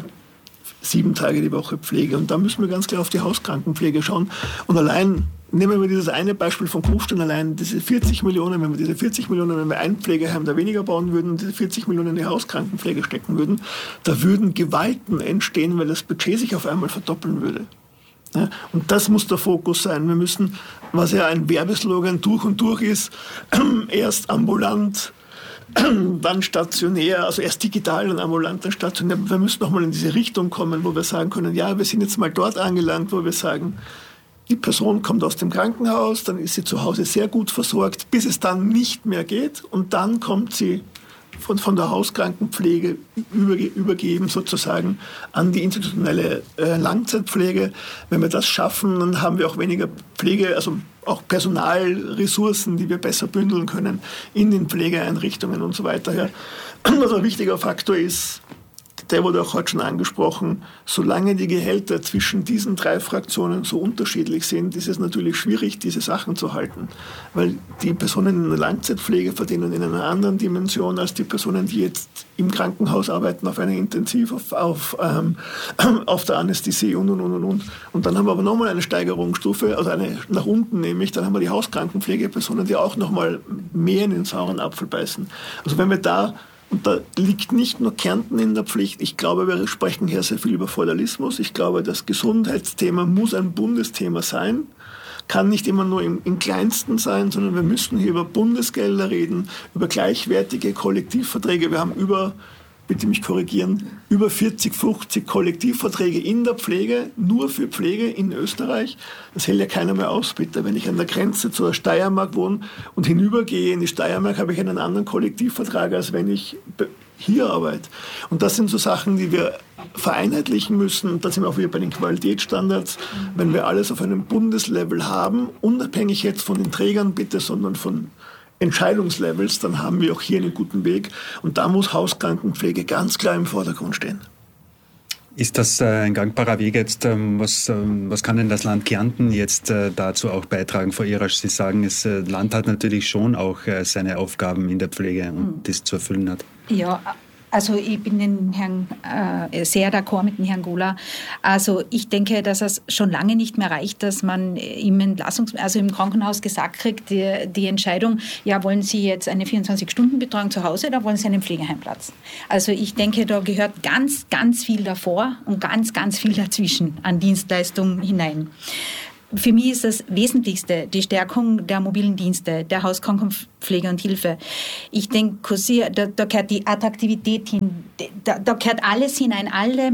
7 Tage die Woche Pflege. Und da müssen wir ganz klar auf die Hauskrankenpflege schauen. Und allein, nehmen wir dieses eine Beispiel von Kufstein, allein diese 40 Millionen, wenn wir ein Pflegeheim da weniger bauen würden und diese 40 Millionen in die Hauskrankenpflege stecken würden, da würden Gewalten entstehen, weil das Budget sich auf einmal verdoppeln würde. Ja, und das muss der Fokus sein. Wir müssen, was ja ein Werbeslogan durch und durch ist, erst ambulant, dann stationär, also erst digital und ambulant, dann stationär. Wir müssen nochmal in diese Richtung kommen, wo wir sagen können, ja, wir sind jetzt mal dort angelangt, wo wir sagen, die Person kommt aus dem Krankenhaus, dann ist sie zu Hause sehr gut versorgt, bis es dann nicht mehr geht und dann kommt sie von der Hauskrankenpflege übergeben sozusagen an die institutionelle Langzeitpflege. Wenn wir das schaffen, dann haben wir auch weniger Pflege, also auch Personalressourcen, die wir besser bündeln können in den Pflegeeinrichtungen und so weiter. Ja. Was ein wichtiger Faktor ist, der wurde auch heute schon angesprochen, solange die Gehälter zwischen diesen 3 Fraktionen so unterschiedlich sind, ist es natürlich schwierig, diese Sachen zu halten. Weil die Personen in der Langzeitpflege verdienen in einer anderen Dimension als die Personen, die jetzt im Krankenhaus arbeiten, auf einer Intensiv, auf der Anästhesie und. Und dann haben wir aber nochmal eine Steigerungsstufe, also eine nach unten nämlich, dann haben wir die Hauskrankenpflegepersonen, die auch nochmal mehr in den sauren Apfel beißen. Also wenn wir da, und da liegt nicht nur Kärnten in der Pflicht. Ich glaube, wir sprechen hier sehr viel über Feudalismus. Ich glaube, das Gesundheitsthema muss ein Bundesthema sein. Kann nicht immer nur im Kleinsten sein, sondern wir müssen hier über Bundesgelder reden, über gleichwertige Kollektivverträge. Wir haben bitte mich korrigieren, über 40, 50 Kollektivverträge in der Pflege, nur für Pflege in Österreich. Das hält ja keiner mehr aus, bitte. Wenn ich an der Grenze zur Steiermark wohne und hinübergehe in die Steiermark, habe ich einen anderen Kollektivvertrag, als wenn ich hier arbeite. Und das sind so Sachen, die wir vereinheitlichen müssen. Und da sind wir auch wieder bei den Qualitätsstandards. Wenn wir alles auf einem Bundeslevel haben, unabhängig jetzt von den Trägern bitte, sondern von Entscheidungslevels, dann haben wir auch hier einen guten Weg. Und da muss Hauskrankenpflege ganz klar im Vordergrund stehen. Ist das ein gangbarer Weg jetzt? Was kann denn das Land Kärnten jetzt dazu auch beitragen, Frau Irasch? Sie sagen, das Land hat natürlich schon auch seine Aufgaben in der Pflege und das zu erfüllen hat. Ja, also ich bin den Herrn sehr d'accord mit dem Herrn Gola. Also ich denke, dass es schon lange nicht mehr reicht, dass man im Krankenhaus gesagt kriegt, die Entscheidung, ja, wollen Sie jetzt eine 24-Stunden-Betreuung zu Hause oder wollen Sie einen Pflegeheimplatz? Also ich denke, da gehört ganz, ganz viel davor und ganz, ganz viel dazwischen an Dienstleistungen hinein. Für mich ist das Wesentlichste die Stärkung der mobilen Dienste, der Hauskrankenpflege und Hilfe. Ich denke, da gehört die Attraktivität hin, da gehört alles hinein,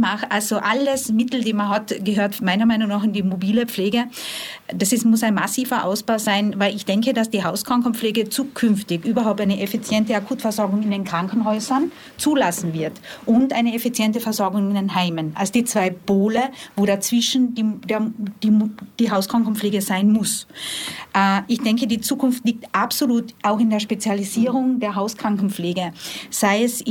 alles Mittel, die man hat, gehört meiner Meinung nach in die mobile Pflege. Muss ein massiver Ausbau sein, weil ich denke, dass die Hauskrankenpflege zukünftig überhaupt eine effiziente Akutversorgung in den Krankenhäusern zulassen wird und eine effiziente Versorgung in den Heimen. Also die zwei Pole, wo dazwischen die Hauskrankenpflege sein muss. Ich denke, die Zukunft liegt absolut auch in der Spezialisierung der Hauskrankenpflege, sei es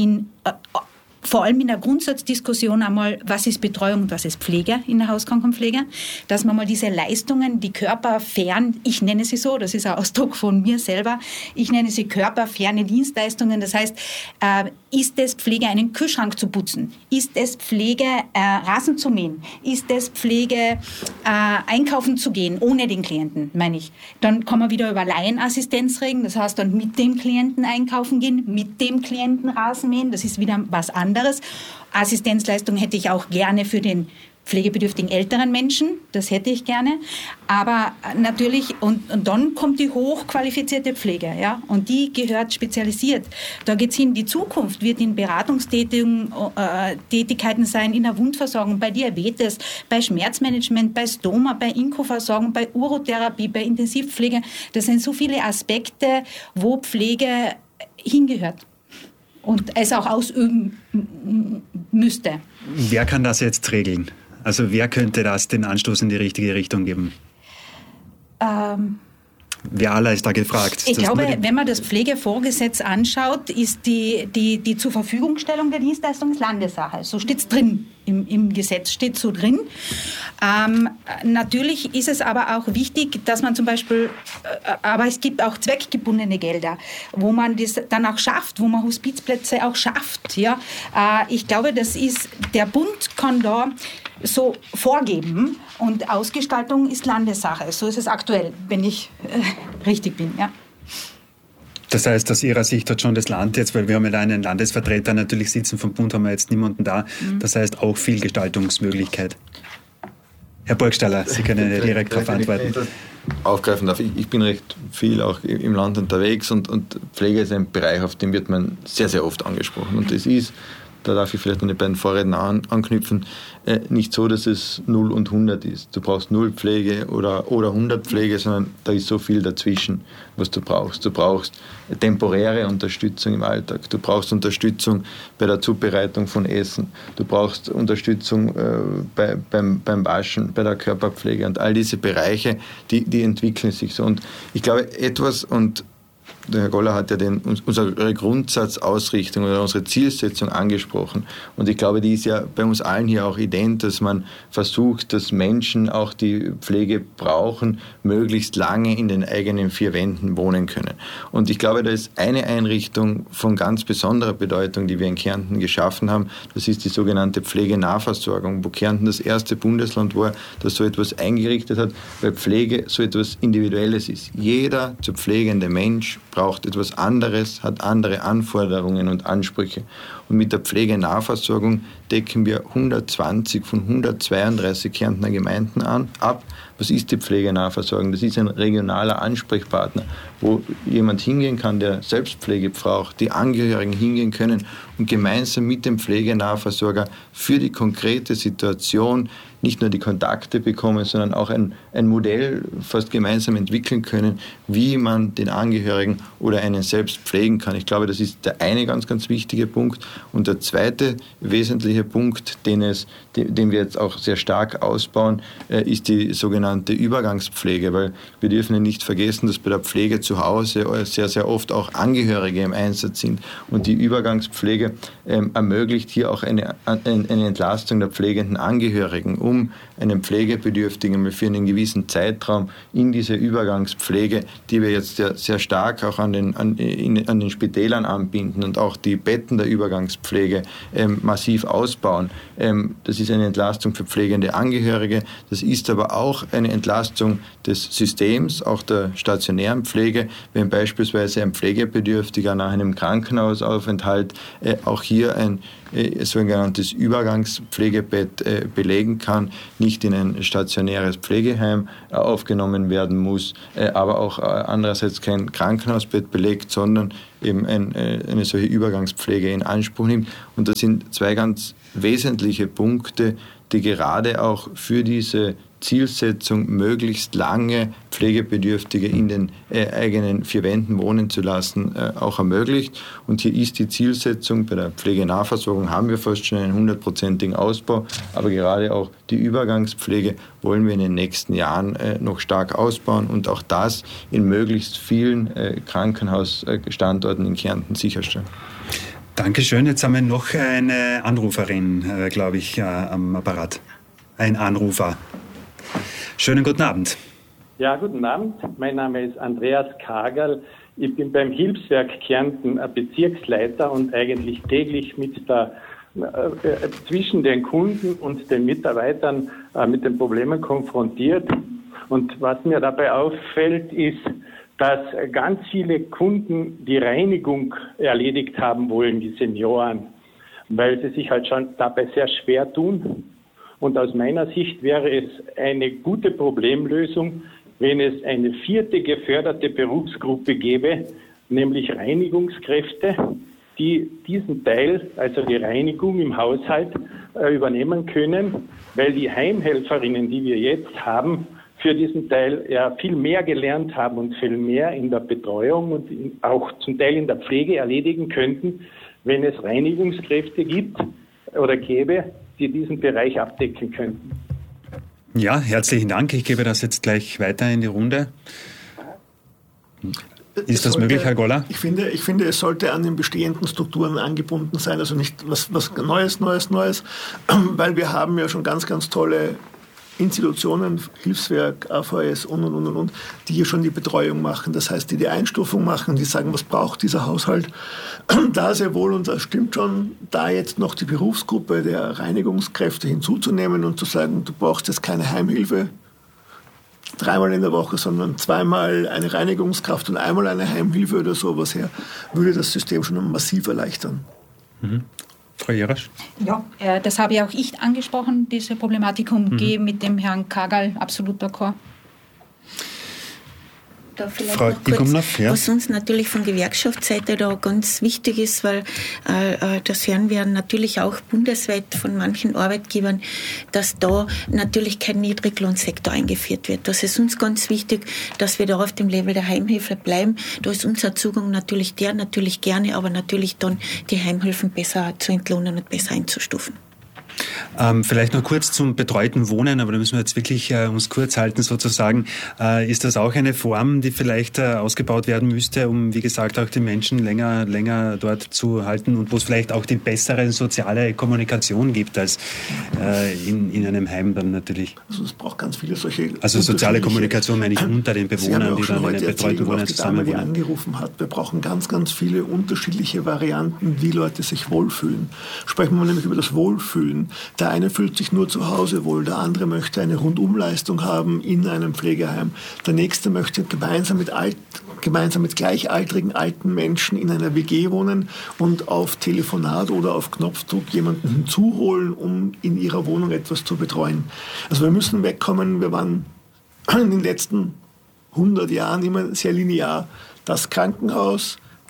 vor allem in der Grundsatzdiskussion einmal, was ist Betreuung und was ist Pflege in der Hauskrankenpflege, dass man mal diese Leistungen, die körperfern, ich nenne sie so, das ist ein Ausdruck von mir selber, ich nenne sie körperferne Dienstleistungen, das heißt, ist es Pflege, einen Kühlschrank zu putzen? Ist es Pflege, Rasen zu mähen? Ist es Pflege, einkaufen zu gehen, ohne den Klienten, meine ich? Dann kann man wieder über Laienassistenz reden, das heißt dann mit dem Klienten einkaufen gehen, mit dem Klienten Rasen mähen, das ist wieder was anderes. Assistenzleistung hätte ich auch gerne für den pflegebedürftigen älteren Menschen, das hätte ich gerne, aber natürlich, und dann kommt die hochqualifizierte Pflege, ja, und die gehört spezialisiert. Da geht's hin, die Zukunft wird in Beratungstätigkeiten sein, in der Wundversorgung, bei Diabetes, bei Schmerzmanagement, bei Stoma, bei Inko-Versorgung, bei Urotherapie, bei Intensivpflege. Das sind so viele Aspekte, wo Pflege hingehört und es auch ausüben müsste. Wer kann das jetzt regeln? Also wer könnte das den Anstoß in die richtige Richtung geben? Wer aller ist da gefragt? Ich glaube, wenn man das Pflegevorgesetz anschaut, ist die Zurverfügungstellung der Dienstleistung Landessache. So steht es drin. Im Gesetz steht so drin. Natürlich ist es aber auch wichtig, dass man zum Beispiel, aber es gibt auch zweckgebundene Gelder, wo man das dann auch schafft, wo man Hospizplätze auch schafft. Ja? Ich glaube, der Bund kann da so vorgeben und Ausgestaltung ist Landessache. So ist es aktuell, wenn ich richtig bin. Ja. Das heißt, aus Ihrer Sicht hat schon das Land jetzt, weil wir haben ja einen Landesvertreter natürlich sitzen, vom Bund haben wir jetzt niemanden da, das heißt auch viel Gestaltungsmöglichkeit. Herr Burgstaller, Sie können ja direkt darauf antworten. Wenn ich das aufgreifen darf, ich bin recht viel auch im Land unterwegs und Pflege ist ein Bereich, auf den wird man sehr, sehr oft angesprochen und das ist, da darf ich vielleicht an die beiden Vorredner anknüpfen, nicht so, dass es 0 und 100 ist. Du brauchst 0 Pflege oder 100 Pflege, sondern da ist so viel dazwischen, was du brauchst. Du brauchst temporäre Unterstützung im Alltag. Du brauchst Unterstützung bei der Zubereitung von Essen. Du brauchst Unterstützung beim Waschen, bei der Körperpflege und all diese Bereiche, die entwickeln sich so. Und ich glaube, und der Herr Goller hat ja unsere Grundsatzausrichtung oder unsere Zielsetzung angesprochen. Und ich glaube, die ist ja bei uns allen hier auch ident, dass man versucht, dass Menschen auch die Pflege brauchen, möglichst lange in den eigenen 4 Wänden wohnen können. Und ich glaube, da ist eine Einrichtung von ganz besonderer Bedeutung, die wir in Kärnten geschaffen haben. Das ist die sogenannte Pflegenahversorgung, wo Kärnten das erste Bundesland war, das so etwas eingerichtet hat, weil Pflege so etwas Individuelles ist. Jeder zu pflegende Mensch braucht etwas anderes, hat andere Anforderungen und Ansprüche. Und mit der Pflegenahversorgung decken wir 120 von 132 Kärntner Gemeinden ab. Was ist die Pflegenahversorgung? Das ist ein regionaler Ansprechpartner, wo jemand hingehen kann, der selbst Pflege braucht, die Angehörigen hingehen können und gemeinsam mit dem Pflegenahversorger für die konkrete Situation nicht nur die Kontakte bekommen, sondern auch ein Modell fast gemeinsam entwickeln können, wie man den Angehörigen oder einen selbst pflegen kann. Ich glaube, das ist der eine ganz, ganz wichtige Punkt. Und der zweite wesentliche Punkt, den wir jetzt auch sehr stark ausbauen, ist die sogenannte Übergangspflege, weil wir dürfen ja nicht vergessen, dass bei der Pflege zu Hause sehr, sehr oft auch Angehörige im Einsatz sind. Und die Übergangspflege ermöglicht hier auch eine Entlastung der pflegenden Angehörigen, um einen Pflegebedürftigen für einen gewissen Zeitraum in diese Übergangspflege, die wir jetzt sehr stark auch an den Spitälern anbinden und auch die Betten der Übergangspflege massiv ausbauen. Das ist eine Entlastung für pflegende Angehörige, das ist aber auch eine Entlastung des Systems, auch der stationären Pflege, wenn beispielsweise ein Pflegebedürftiger nach einem Krankenhausaufenthalt auch hier ein sogenanntes Übergangspflegebett belegen kann, nicht in ein stationäres Pflegeheim aufgenommen werden muss, aber auch andererseits kein Krankenhausbett belegt, sondern eben eine solche Übergangspflege in Anspruch nimmt. Und das sind zwei ganz wesentliche Punkte, die gerade auch für diese Zielsetzung, möglichst lange Pflegebedürftige in den eigenen vier Wänden wohnen zu lassen, auch ermöglicht. Und hier ist die Zielsetzung, bei der Pflegenahversorgung haben wir fast schon einen 100%igen Ausbau, aber gerade auch die Übergangspflege wollen wir in den nächsten Jahren noch stark ausbauen und auch das in möglichst vielen Krankenhausstandorten in Kärnten sicherstellen. Dankeschön. Jetzt haben wir noch eine Anruferin, glaube ich, am Apparat. Ein Anrufer. Schönen guten Abend. Ja, guten Abend. Mein Name ist Andreas Kagerl. Ich bin beim Hilfswerk Kärnten Bezirksleiter und eigentlich täglich zwischen den Kunden und den Mitarbeitern mit den Problemen konfrontiert. Und was mir dabei auffällt, ist, dass ganz viele Kunden die Reinigung erledigt haben wollen, die Senioren, weil sie sich halt schon dabei sehr schwer tun. Und aus meiner Sicht wäre es eine gute Problemlösung, wenn es eine 4. geförderte Berufsgruppe gäbe, nämlich Reinigungskräfte, die diesen Teil, also die Reinigung im Haushalt, übernehmen können, weil die Heimhelferinnen, die wir jetzt haben, für diesen Teil ja viel mehr gelernt haben und viel mehr in der Betreuung und auch zum Teil in der Pflege erledigen könnten, wenn es Reinigungskräfte gibt oder gäbe, die diesen Bereich abdecken könnten. Ja, herzlichen Dank. Ich gebe das jetzt gleich weiter in die Runde. Ist das möglich, Herr Goller? Ich finde, es sollte an den bestehenden Strukturen angebunden sein, also nicht was Neues, weil wir haben ja schon ganz, ganz tolle Institutionen, Hilfswerk, AVS und, die hier schon die Betreuung machen. Das heißt, die Einstufung machen, die sagen, was braucht dieser Haushalt. Da sehr wohl, und das stimmt schon, da jetzt noch die Berufsgruppe der Reinigungskräfte hinzuzunehmen und zu sagen, du brauchst jetzt keine Heimhilfe 3-mal in der Woche, sondern 2-mal eine Reinigungskraft und 1-mal eine Heimhilfe oder sowas her, würde das System schon massiv erleichtern. Mhm. Frau Jerasch? Ja, das habe ja auch ich angesprochen, diese Problematik, und gehe mit dem Herrn Kagerl absolut d'accord. Da vielleicht Frau noch kurz, was uns natürlich von Gewerkschaftsseite da ganz wichtig ist, weil das hören wir natürlich auch bundesweit von manchen Arbeitgebern, dass da natürlich kein Niedriglohnsektor eingeführt wird. Das ist uns ganz wichtig, dass wir da auf dem Level der Heimhilfe bleiben. Da ist unser Zugang natürlich gerne, aber natürlich dann die Heimhilfen besser zu entlohnen und besser einzustufen. Vielleicht noch kurz zum betreuten Wohnen, aber da müssen wir jetzt wirklich uns kurz halten sozusagen. Ist das auch eine Form, die vielleicht ausgebaut werden müsste, um, wie gesagt, auch die Menschen länger dort zu halten und wo es vielleicht auch die bessere soziale Kommunikation gibt als in einem Heim dann natürlich? Also es braucht ganz viele solche... Also soziale Kommunikation meine ich unter den Bewohnern, die dann in einem betreuten Wohnen zusammen wohnen. Die angerufen hat, wir brauchen ganz, ganz viele unterschiedliche Varianten, wie Leute sich wohlfühlen. Sprechen wir nämlich über das Wohlfühlen. Der eine fühlt sich nur zu Hause wohl, der andere möchte eine Rundumleistung haben in einem Pflegeheim. Der nächste möchte gemeinsam mit gleichaltrigen alten Menschen in einer WG wohnen und auf Telefonat oder auf Knopfdruck jemanden hinzuholen, um in ihrer Wohnung etwas zu betreuen. Also wir müssen wegkommen, wir waren in den letzten 100 Jahren immer sehr linear. Das Krankenhaus,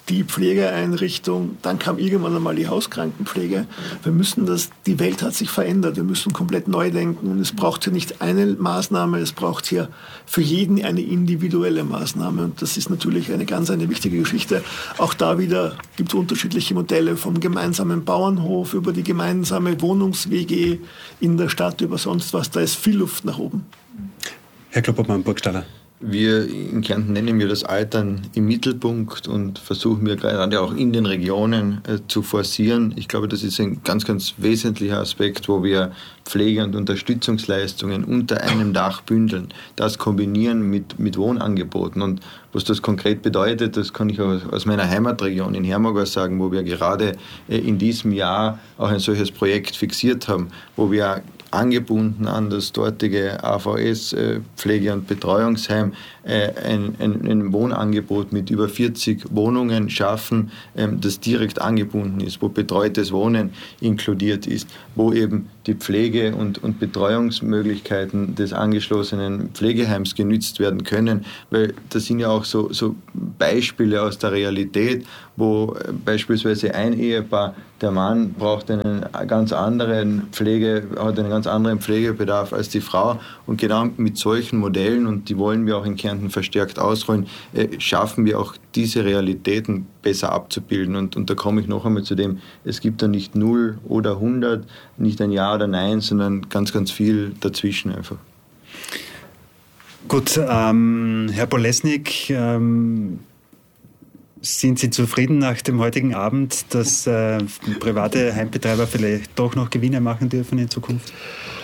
die Pflegeeinrichtung, dann kam irgendwann einmal die Hauskrankenpflege. Wir müssen die Welt hat sich verändert, wir müssen komplett neu denken und es braucht hier nicht eine Maßnahme, es braucht hier für jeden eine individuelle Maßnahme und das ist natürlich eine wichtige Geschichte. Auch da wieder gibt es unterschiedliche Modelle, vom gemeinsamen Bauernhof über die gemeinsame Wohnungs-WG in der Stadt, über sonst was, da ist viel Luft nach oben. Herr Kloppermann, Burgstaller. Wir in Kärnten nennen wir das Altern im Mittelpunkt und versuchen wir gerade auch in den Regionen zu forcieren. Ich glaube, das ist ein ganz, ganz wesentlicher Aspekt, wo wir Pflege- und Unterstützungsleistungen unter einem Dach bündeln. Das kombinieren mit Wohnangeboten. Und was das konkret bedeutet, das kann ich aus meiner Heimatregion in Hermagor sagen, wo wir gerade in diesem Jahr auch ein solches Projekt fixiert haben, wo wir angebunden an das dortige AVS Pflege- und Betreuungsheim ein Wohnangebot mit über 40 Wohnungen schaffen, das direkt angebunden ist, wo betreutes Wohnen inkludiert ist, wo eben die Pflege- und Betreuungsmöglichkeiten des angeschlossenen Pflegeheims genützt werden können, weil das sind ja auch so Beispiele aus der Realität, wo beispielsweise ein Ehepaar, der Mann braucht hat einen ganz anderen Pflegebedarf als die Frau und genau mit solchen Modellen, und die wollen wir auch in Kärnten verstärkt ausrollen, schaffen wir auch diese Realitäten besser abzubilden und da komme ich noch einmal zu dem, es gibt da nicht 0 oder 100, nicht ein Ja oder Nein, sondern ganz, ganz viel dazwischen einfach. Gut, Herr Bolesnik, sind Sie zufrieden nach dem heutigen Abend, dass private Heimbetreiber vielleicht doch noch Gewinne machen dürfen in Zukunft?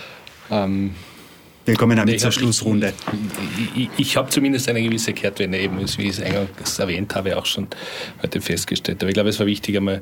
Wir kommen damit zur Schlussrunde. Ich habe zumindest eine gewisse Kehrtwende, eben, wie ich es eingangs erwähnt habe, auch schon heute festgestellt. Aber ich glaube, es war wichtig, einmal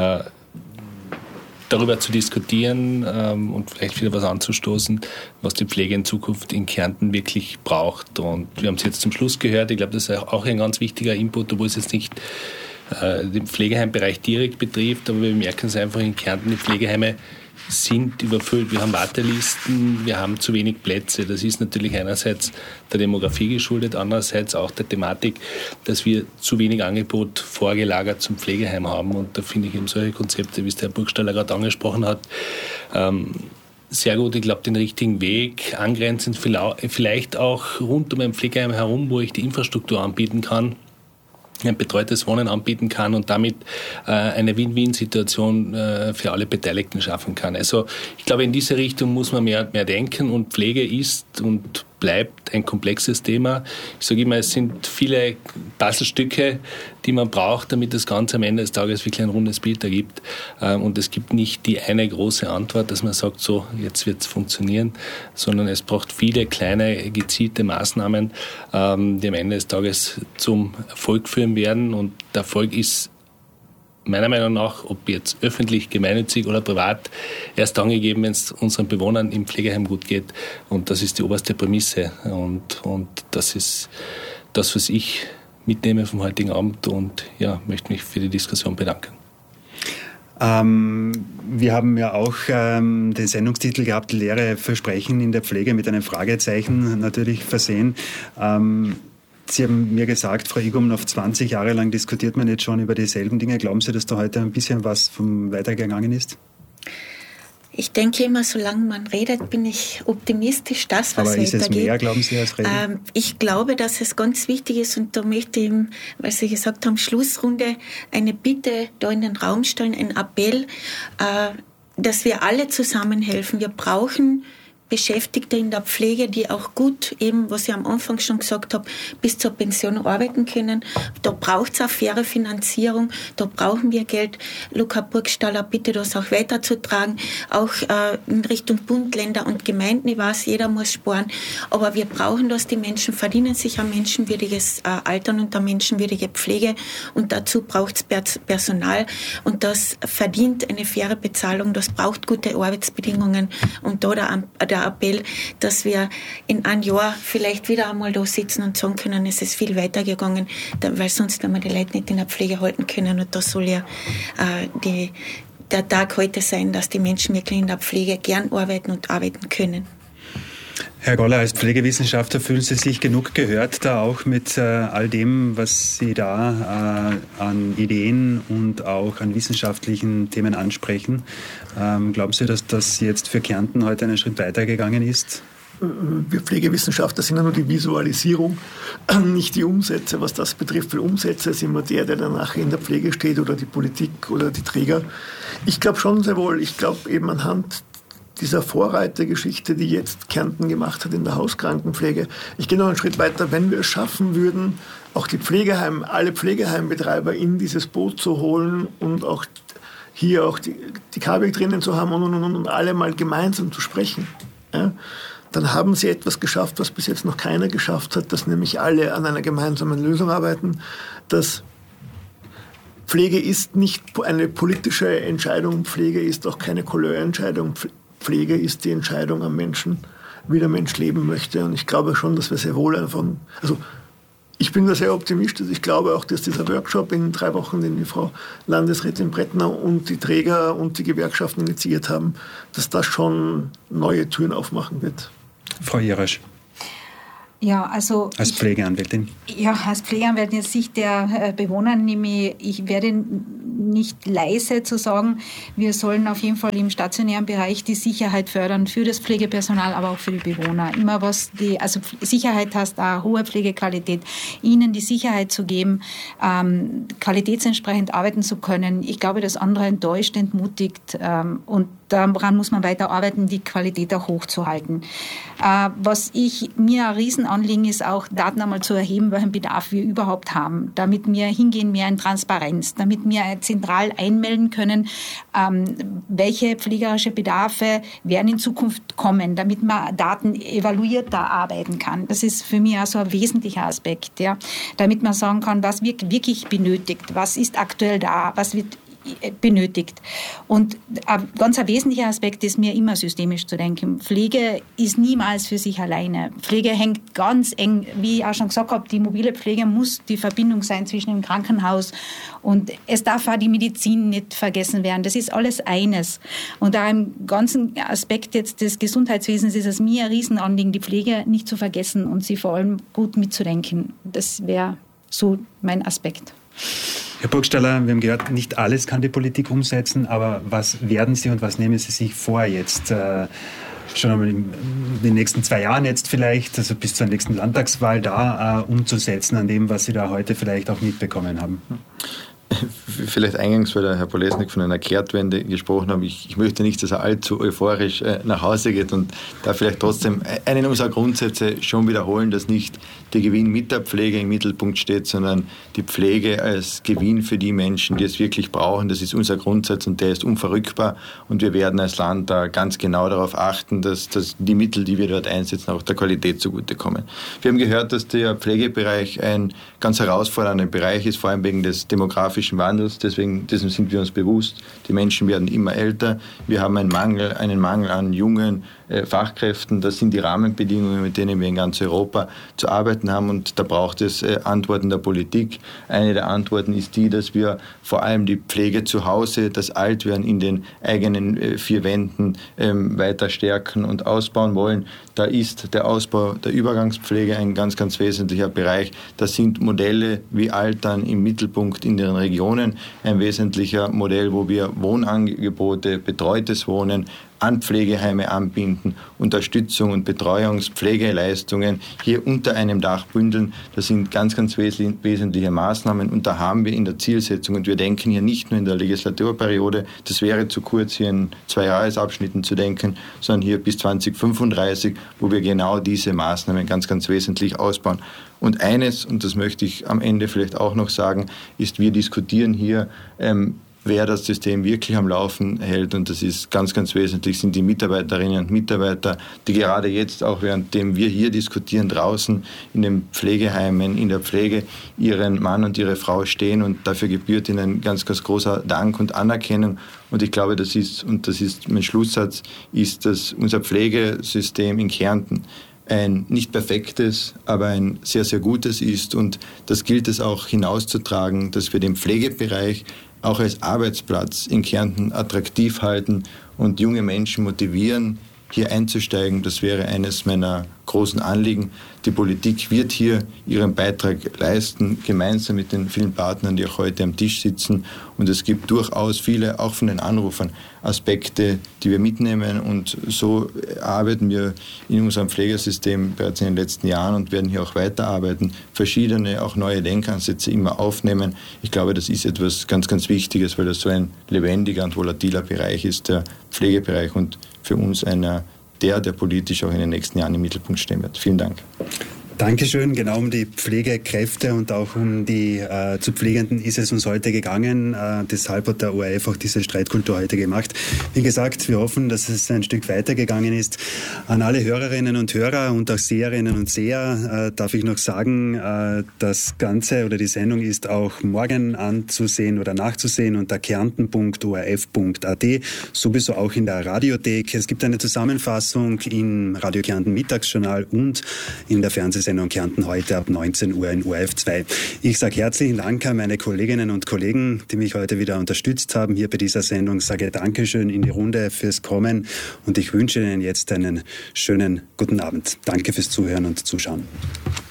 darüber zu diskutieren und vielleicht wieder was anzustoßen, was die Pflege in Zukunft in Kärnten wirklich braucht. Und wir haben es jetzt zum Schluss gehört. Ich glaube, das ist auch ein ganz wichtiger Input, obwohl es jetzt nicht den Pflegeheimbereich direkt betrifft, aber wir merken es einfach in Kärnten, die Pflegeheime sind überfüllt. Wir haben Wartelisten, wir haben zu wenig Plätze. Das ist natürlich einerseits der Demografie geschuldet, andererseits auch der Thematik, dass wir zu wenig Angebot vorgelagert zum Pflegeheim haben. Und da finde ich eben solche Konzepte, wie es der Herr Burgstaller gerade angesprochen hat, sehr gut. Ich glaube, den richtigen Weg, angrenzend vielleicht auch rund um ein Pflegeheim herum, wo ich die Infrastruktur anbieten kann, ein betreutes Wohnen anbieten kann und damit eine Win-Win-Situation für alle Beteiligten schaffen kann. Also ich glaube, in diese Richtung muss man mehr denken und Pflege ist und bleibt ein komplexes Thema. Ich sage immer, es sind viele Puzzlestücke, die man braucht, damit das Ganze am Ende des Tages wirklich ein rundes Bild ergibt. Und es gibt nicht die eine große Antwort, dass man sagt, so, jetzt wird es funktionieren, sondern es braucht viele kleine, gezielte Maßnahmen, die am Ende des Tages zum Erfolg führen werden. Und der Erfolg ist meiner Meinung nach, ob jetzt öffentlich, gemeinnützig oder privat, erst dann gegeben, wenn es unseren Bewohnern im Pflegeheim gut geht. Und das ist die oberste Prämisse. Und das ist das, was ich mitnehme vom heutigen Abend. Und ja, möchte mich für die Diskussion bedanken. Wir haben ja auch den Sendungstitel gehabt, leere Versprechen in der Pflege, mit einem Fragezeichen natürlich versehen. Sie haben mir gesagt, Frau Igumnow, 20 Jahre lang diskutiert man jetzt schon über dieselben Dinge. Glauben Sie, dass da heute ein bisschen was weitergegangen ist? Ich denke immer, solange man redet, bin ich optimistisch, dass was weitergeht. Aber ist es mehr, glauben Sie, als reden? Ich glaube, dass es ganz wichtig ist, und da möchte ich, weil Sie gesagt haben, Schlussrunde, eine Bitte da in den Raum stellen, ein Appell, dass wir alle zusammenhelfen. Wir brauchen Beschäftigte in der Pflege, die auch gut, eben, was ich am Anfang schon gesagt habe, bis zur Pension arbeiten können. Da braucht es auch faire Finanzierung, da brauchen wir Geld. Luca Burgstaller, bitte das auch weiterzutragen, auch in Richtung Bund, Länder und Gemeinden. Ich weiß, jeder muss sparen, aber wir brauchen das. Die Menschen verdienen sich ein menschenwürdiges Altern und eine menschenwürdige Pflege, und dazu braucht es Personal, und das verdient eine faire Bezahlung, das braucht gute Arbeitsbedingungen, und da der Appell, dass wir in einem Jahr vielleicht wieder einmal da sitzen und sagen können, es ist viel weitergegangen, weil sonst werden wir die Leute nicht in der Pflege halten können, und das soll ja der Tag heute sein, dass die Menschen wirklich in der Pflege gern arbeiten und arbeiten können. Herr Goller, als Pflegewissenschaftler fühlen Sie sich genug gehört, da auch mit all dem, was Sie da an Ideen und auch an wissenschaftlichen Themen ansprechen. Glauben Sie, dass das jetzt für Kärnten heute einen Schritt weitergegangen ist? Wir Pflegewissenschaftler sind ja nur die Visualisierung, nicht die Umsätze. Was das betrifft, für Umsätze ist immer der dann nachher in der Pflege steht oder die Politik oder die Träger. Ich glaube schon sehr wohl, ich glaube eben anhand dieser Vorreitergeschichte, die jetzt Kärnten gemacht hat in der Hauskrankenpflege. Ich gehe noch einen Schritt weiter. Wenn wir es schaffen würden, auch alle Pflegeheimbetreiber in dieses Boot zu holen und auch hier auch die Kabel drinnen zu haben und alle mal gemeinsam zu sprechen, ja, dann haben sie etwas geschafft, was bis jetzt noch keiner geschafft hat, dass nämlich alle an einer gemeinsamen Lösung arbeiten. Dass Pflege ist nicht eine politische Entscheidung, Pflege ist auch keine Couleurentscheidung. Pflege ist die Entscheidung am Menschen, wie der Mensch leben möchte. Und ich glaube schon, dass wir sehr wohl ich bin da sehr optimistisch. Ich glaube auch, dass dieser Workshop in 3 Wochen, den die Frau Landesrätin Brettner und die Träger und die Gewerkschaften initiiert haben, dass das schon neue Türen aufmachen wird. Frau Jerasch. Ja, also als Pflegeanwältin. Ja, als Pflegeanwältin aus Sicht der Bewohner ich werde nicht leise zu sagen, wir sollen auf jeden Fall im stationären Bereich die Sicherheit fördern für das Pflegepersonal, aber auch für die Bewohner. Immer Sicherheit heißt auch hohe Pflegequalität, ihnen die Sicherheit zu geben, qualitätsentsprechend arbeiten zu können. Ich glaube, das andere enttäuscht, entmutigt und daran muss man weiter arbeiten, die Qualität auch hochzuhalten. Was mir ein Riesenanliegen ist, auch Daten einmal zu erheben, welchen Bedarf wir überhaupt haben, damit wir hingehen mehr in Transparenz, damit wir zentral einmelden können, welche pflegerische Bedarfe werden in Zukunft kommen, damit man Daten evaluierter arbeiten kann. Das ist für mich auch so ein wesentlicher Aspekt, ja, damit man sagen kann, was wird wirklich benötigt, was ist aktuell da, was wird benötigt. Und ein ganz wesentlicher Aspekt ist mir immer systemisch zu denken. Pflege ist niemals für sich alleine. Pflege hängt ganz eng, wie ich auch schon gesagt habe, die mobile Pflege muss die Verbindung sein zwischen dem Krankenhaus und es darf auch die Medizin nicht vergessen werden. Das ist alles eines. Und da im ganzen Aspekt jetzt des Gesundheitswesens ist es mir ein Riesenanliegen, die Pflege nicht zu vergessen und sie vor allem gut mitzudenken. Das wäre so mein Aspekt. Herr Burgstaller, wir haben gehört, nicht alles kann die Politik umsetzen, aber was werden Sie und was nehmen Sie sich vor jetzt? Schon einmal in den nächsten 2 Jahren jetzt vielleicht, also bis zur nächsten Landtagswahl da umzusetzen an dem, was Sie da heute vielleicht auch mitbekommen haben? Vielleicht eingangs, weil der Herr Polesnik von einer Kehrtwende gesprochen hat. Ich möchte nicht, dass er allzu euphorisch nach Hause geht und da vielleicht trotzdem einen unserer Grundsätze schon wiederholen, dass nicht der Gewinn mit der Pflege im Mittelpunkt steht, sondern die Pflege als Gewinn für die Menschen, die es wirklich brauchen. Das ist unser Grundsatz und der ist unverrückbar und wir werden als Land da ganz genau darauf achten, dass die Mittel, die wir dort einsetzen, auch der Qualität zugutekommen. Wir haben gehört, dass der Pflegebereich ein ganz herausfordernder Bereich ist, vor allem wegen des demografischen Wandels. Dessen sind wir uns bewusst. Die Menschen werden immer älter. Wir haben einen Mangel an jungen Fachkräften. Das sind die Rahmenbedingungen, mit denen wir in ganz Europa zu arbeiten haben. Und da braucht es Antworten der Politik. Eine der Antworten ist die, dass wir vor allem die Pflege zu Hause, das Altwerden in den eigenen 4 Wänden weiter stärken und ausbauen wollen. Da ist der Ausbau der Übergangspflege ein ganz, ganz wesentlicher Bereich. Das sind Modelle wie Altern im Mittelpunkt in den Regionen. Ein wesentlicher Modell, wo wir Wohnangebote, betreutes Wohnen, an Pflegeheime anbinden, Unterstützung und Betreuungspflegeleistungen hier unter einem Dach bündeln. Das sind ganz, ganz wesentliche Maßnahmen und da haben wir in der Zielsetzung und wir denken hier nicht nur in der Legislaturperiode, das wäre zu kurz hier in 2 Jahresabschnitten zu denken, sondern hier bis 2035, wo wir genau diese Maßnahmen ganz, ganz wesentlich ausbauen. Und eines, und das möchte ich am Ende vielleicht auch noch sagen, ist, wir diskutieren hier, wer das System wirklich am Laufen hält. Und das ist ganz, ganz wesentlich, sind die Mitarbeiterinnen und Mitarbeiter, die gerade jetzt auch, währenddem wir hier diskutieren, draußen in den Pflegeheimen, in der Pflege, ihren Mann und ihre Frau stehen. Und dafür gebührt ihnen ein ganz, ganz großer Dank und Anerkennung. Und ich glaube, das ist mein Schlusssatz, ist, dass unser Pflegesystem in Kärnten ein nicht perfektes, aber ein sehr, sehr gutes ist. Und das gilt es auch hinauszutragen, dass wir den Pflegebereich auch als Arbeitsplatz in Kärnten attraktiv halten und junge Menschen motivieren, hier einzusteigen. Das wäre eines meiner großen Anliegen. Die Politik wird hier ihren Beitrag leisten, gemeinsam mit den vielen Partnern, die auch heute am Tisch sitzen. Und es gibt durchaus viele, auch von den Anrufern, Aspekte, die wir mitnehmen. Und so arbeiten wir in unserem Pflegesystem bereits in den letzten Jahren und werden hier auch weiterarbeiten, verschiedene, auch neue Denkansätze immer aufnehmen. Ich glaube, das ist etwas ganz, ganz Wichtiges, weil das so ein lebendiger und volatiler Bereich ist, der Pflegebereich, und für uns einer der politisch auch in den nächsten Jahren im Mittelpunkt stehen wird. Vielen Dank. Dankeschön. Genau um die Pflegekräfte und auch um die zu Pflegenden ist es uns heute gegangen. Deshalb hat der ORF auch diese Streitkultur heute gemacht. Wie gesagt, wir hoffen, dass es ein Stück weitergegangen ist. An alle Hörerinnen und Hörer und auch Seherinnen und Seher darf ich noch sagen, das Ganze oder die Sendung ist auch morgen anzusehen oder nachzusehen unter kärnten.orf.at, sowieso auch in der Radiothek. Es gibt eine Zusammenfassung im Radio Kärnten Mittagsjournal und in der Fernsehsendung Kärnten heute ab 19 Uhr in ORF 2. Ich sage herzlichen Dank an meine Kolleginnen und Kollegen, die mich heute wieder unterstützt haben hier bei dieser Sendung. Sage Dankeschön in die Runde fürs Kommen und ich wünsche Ihnen jetzt einen schönen guten Abend. Danke fürs Zuhören und Zuschauen.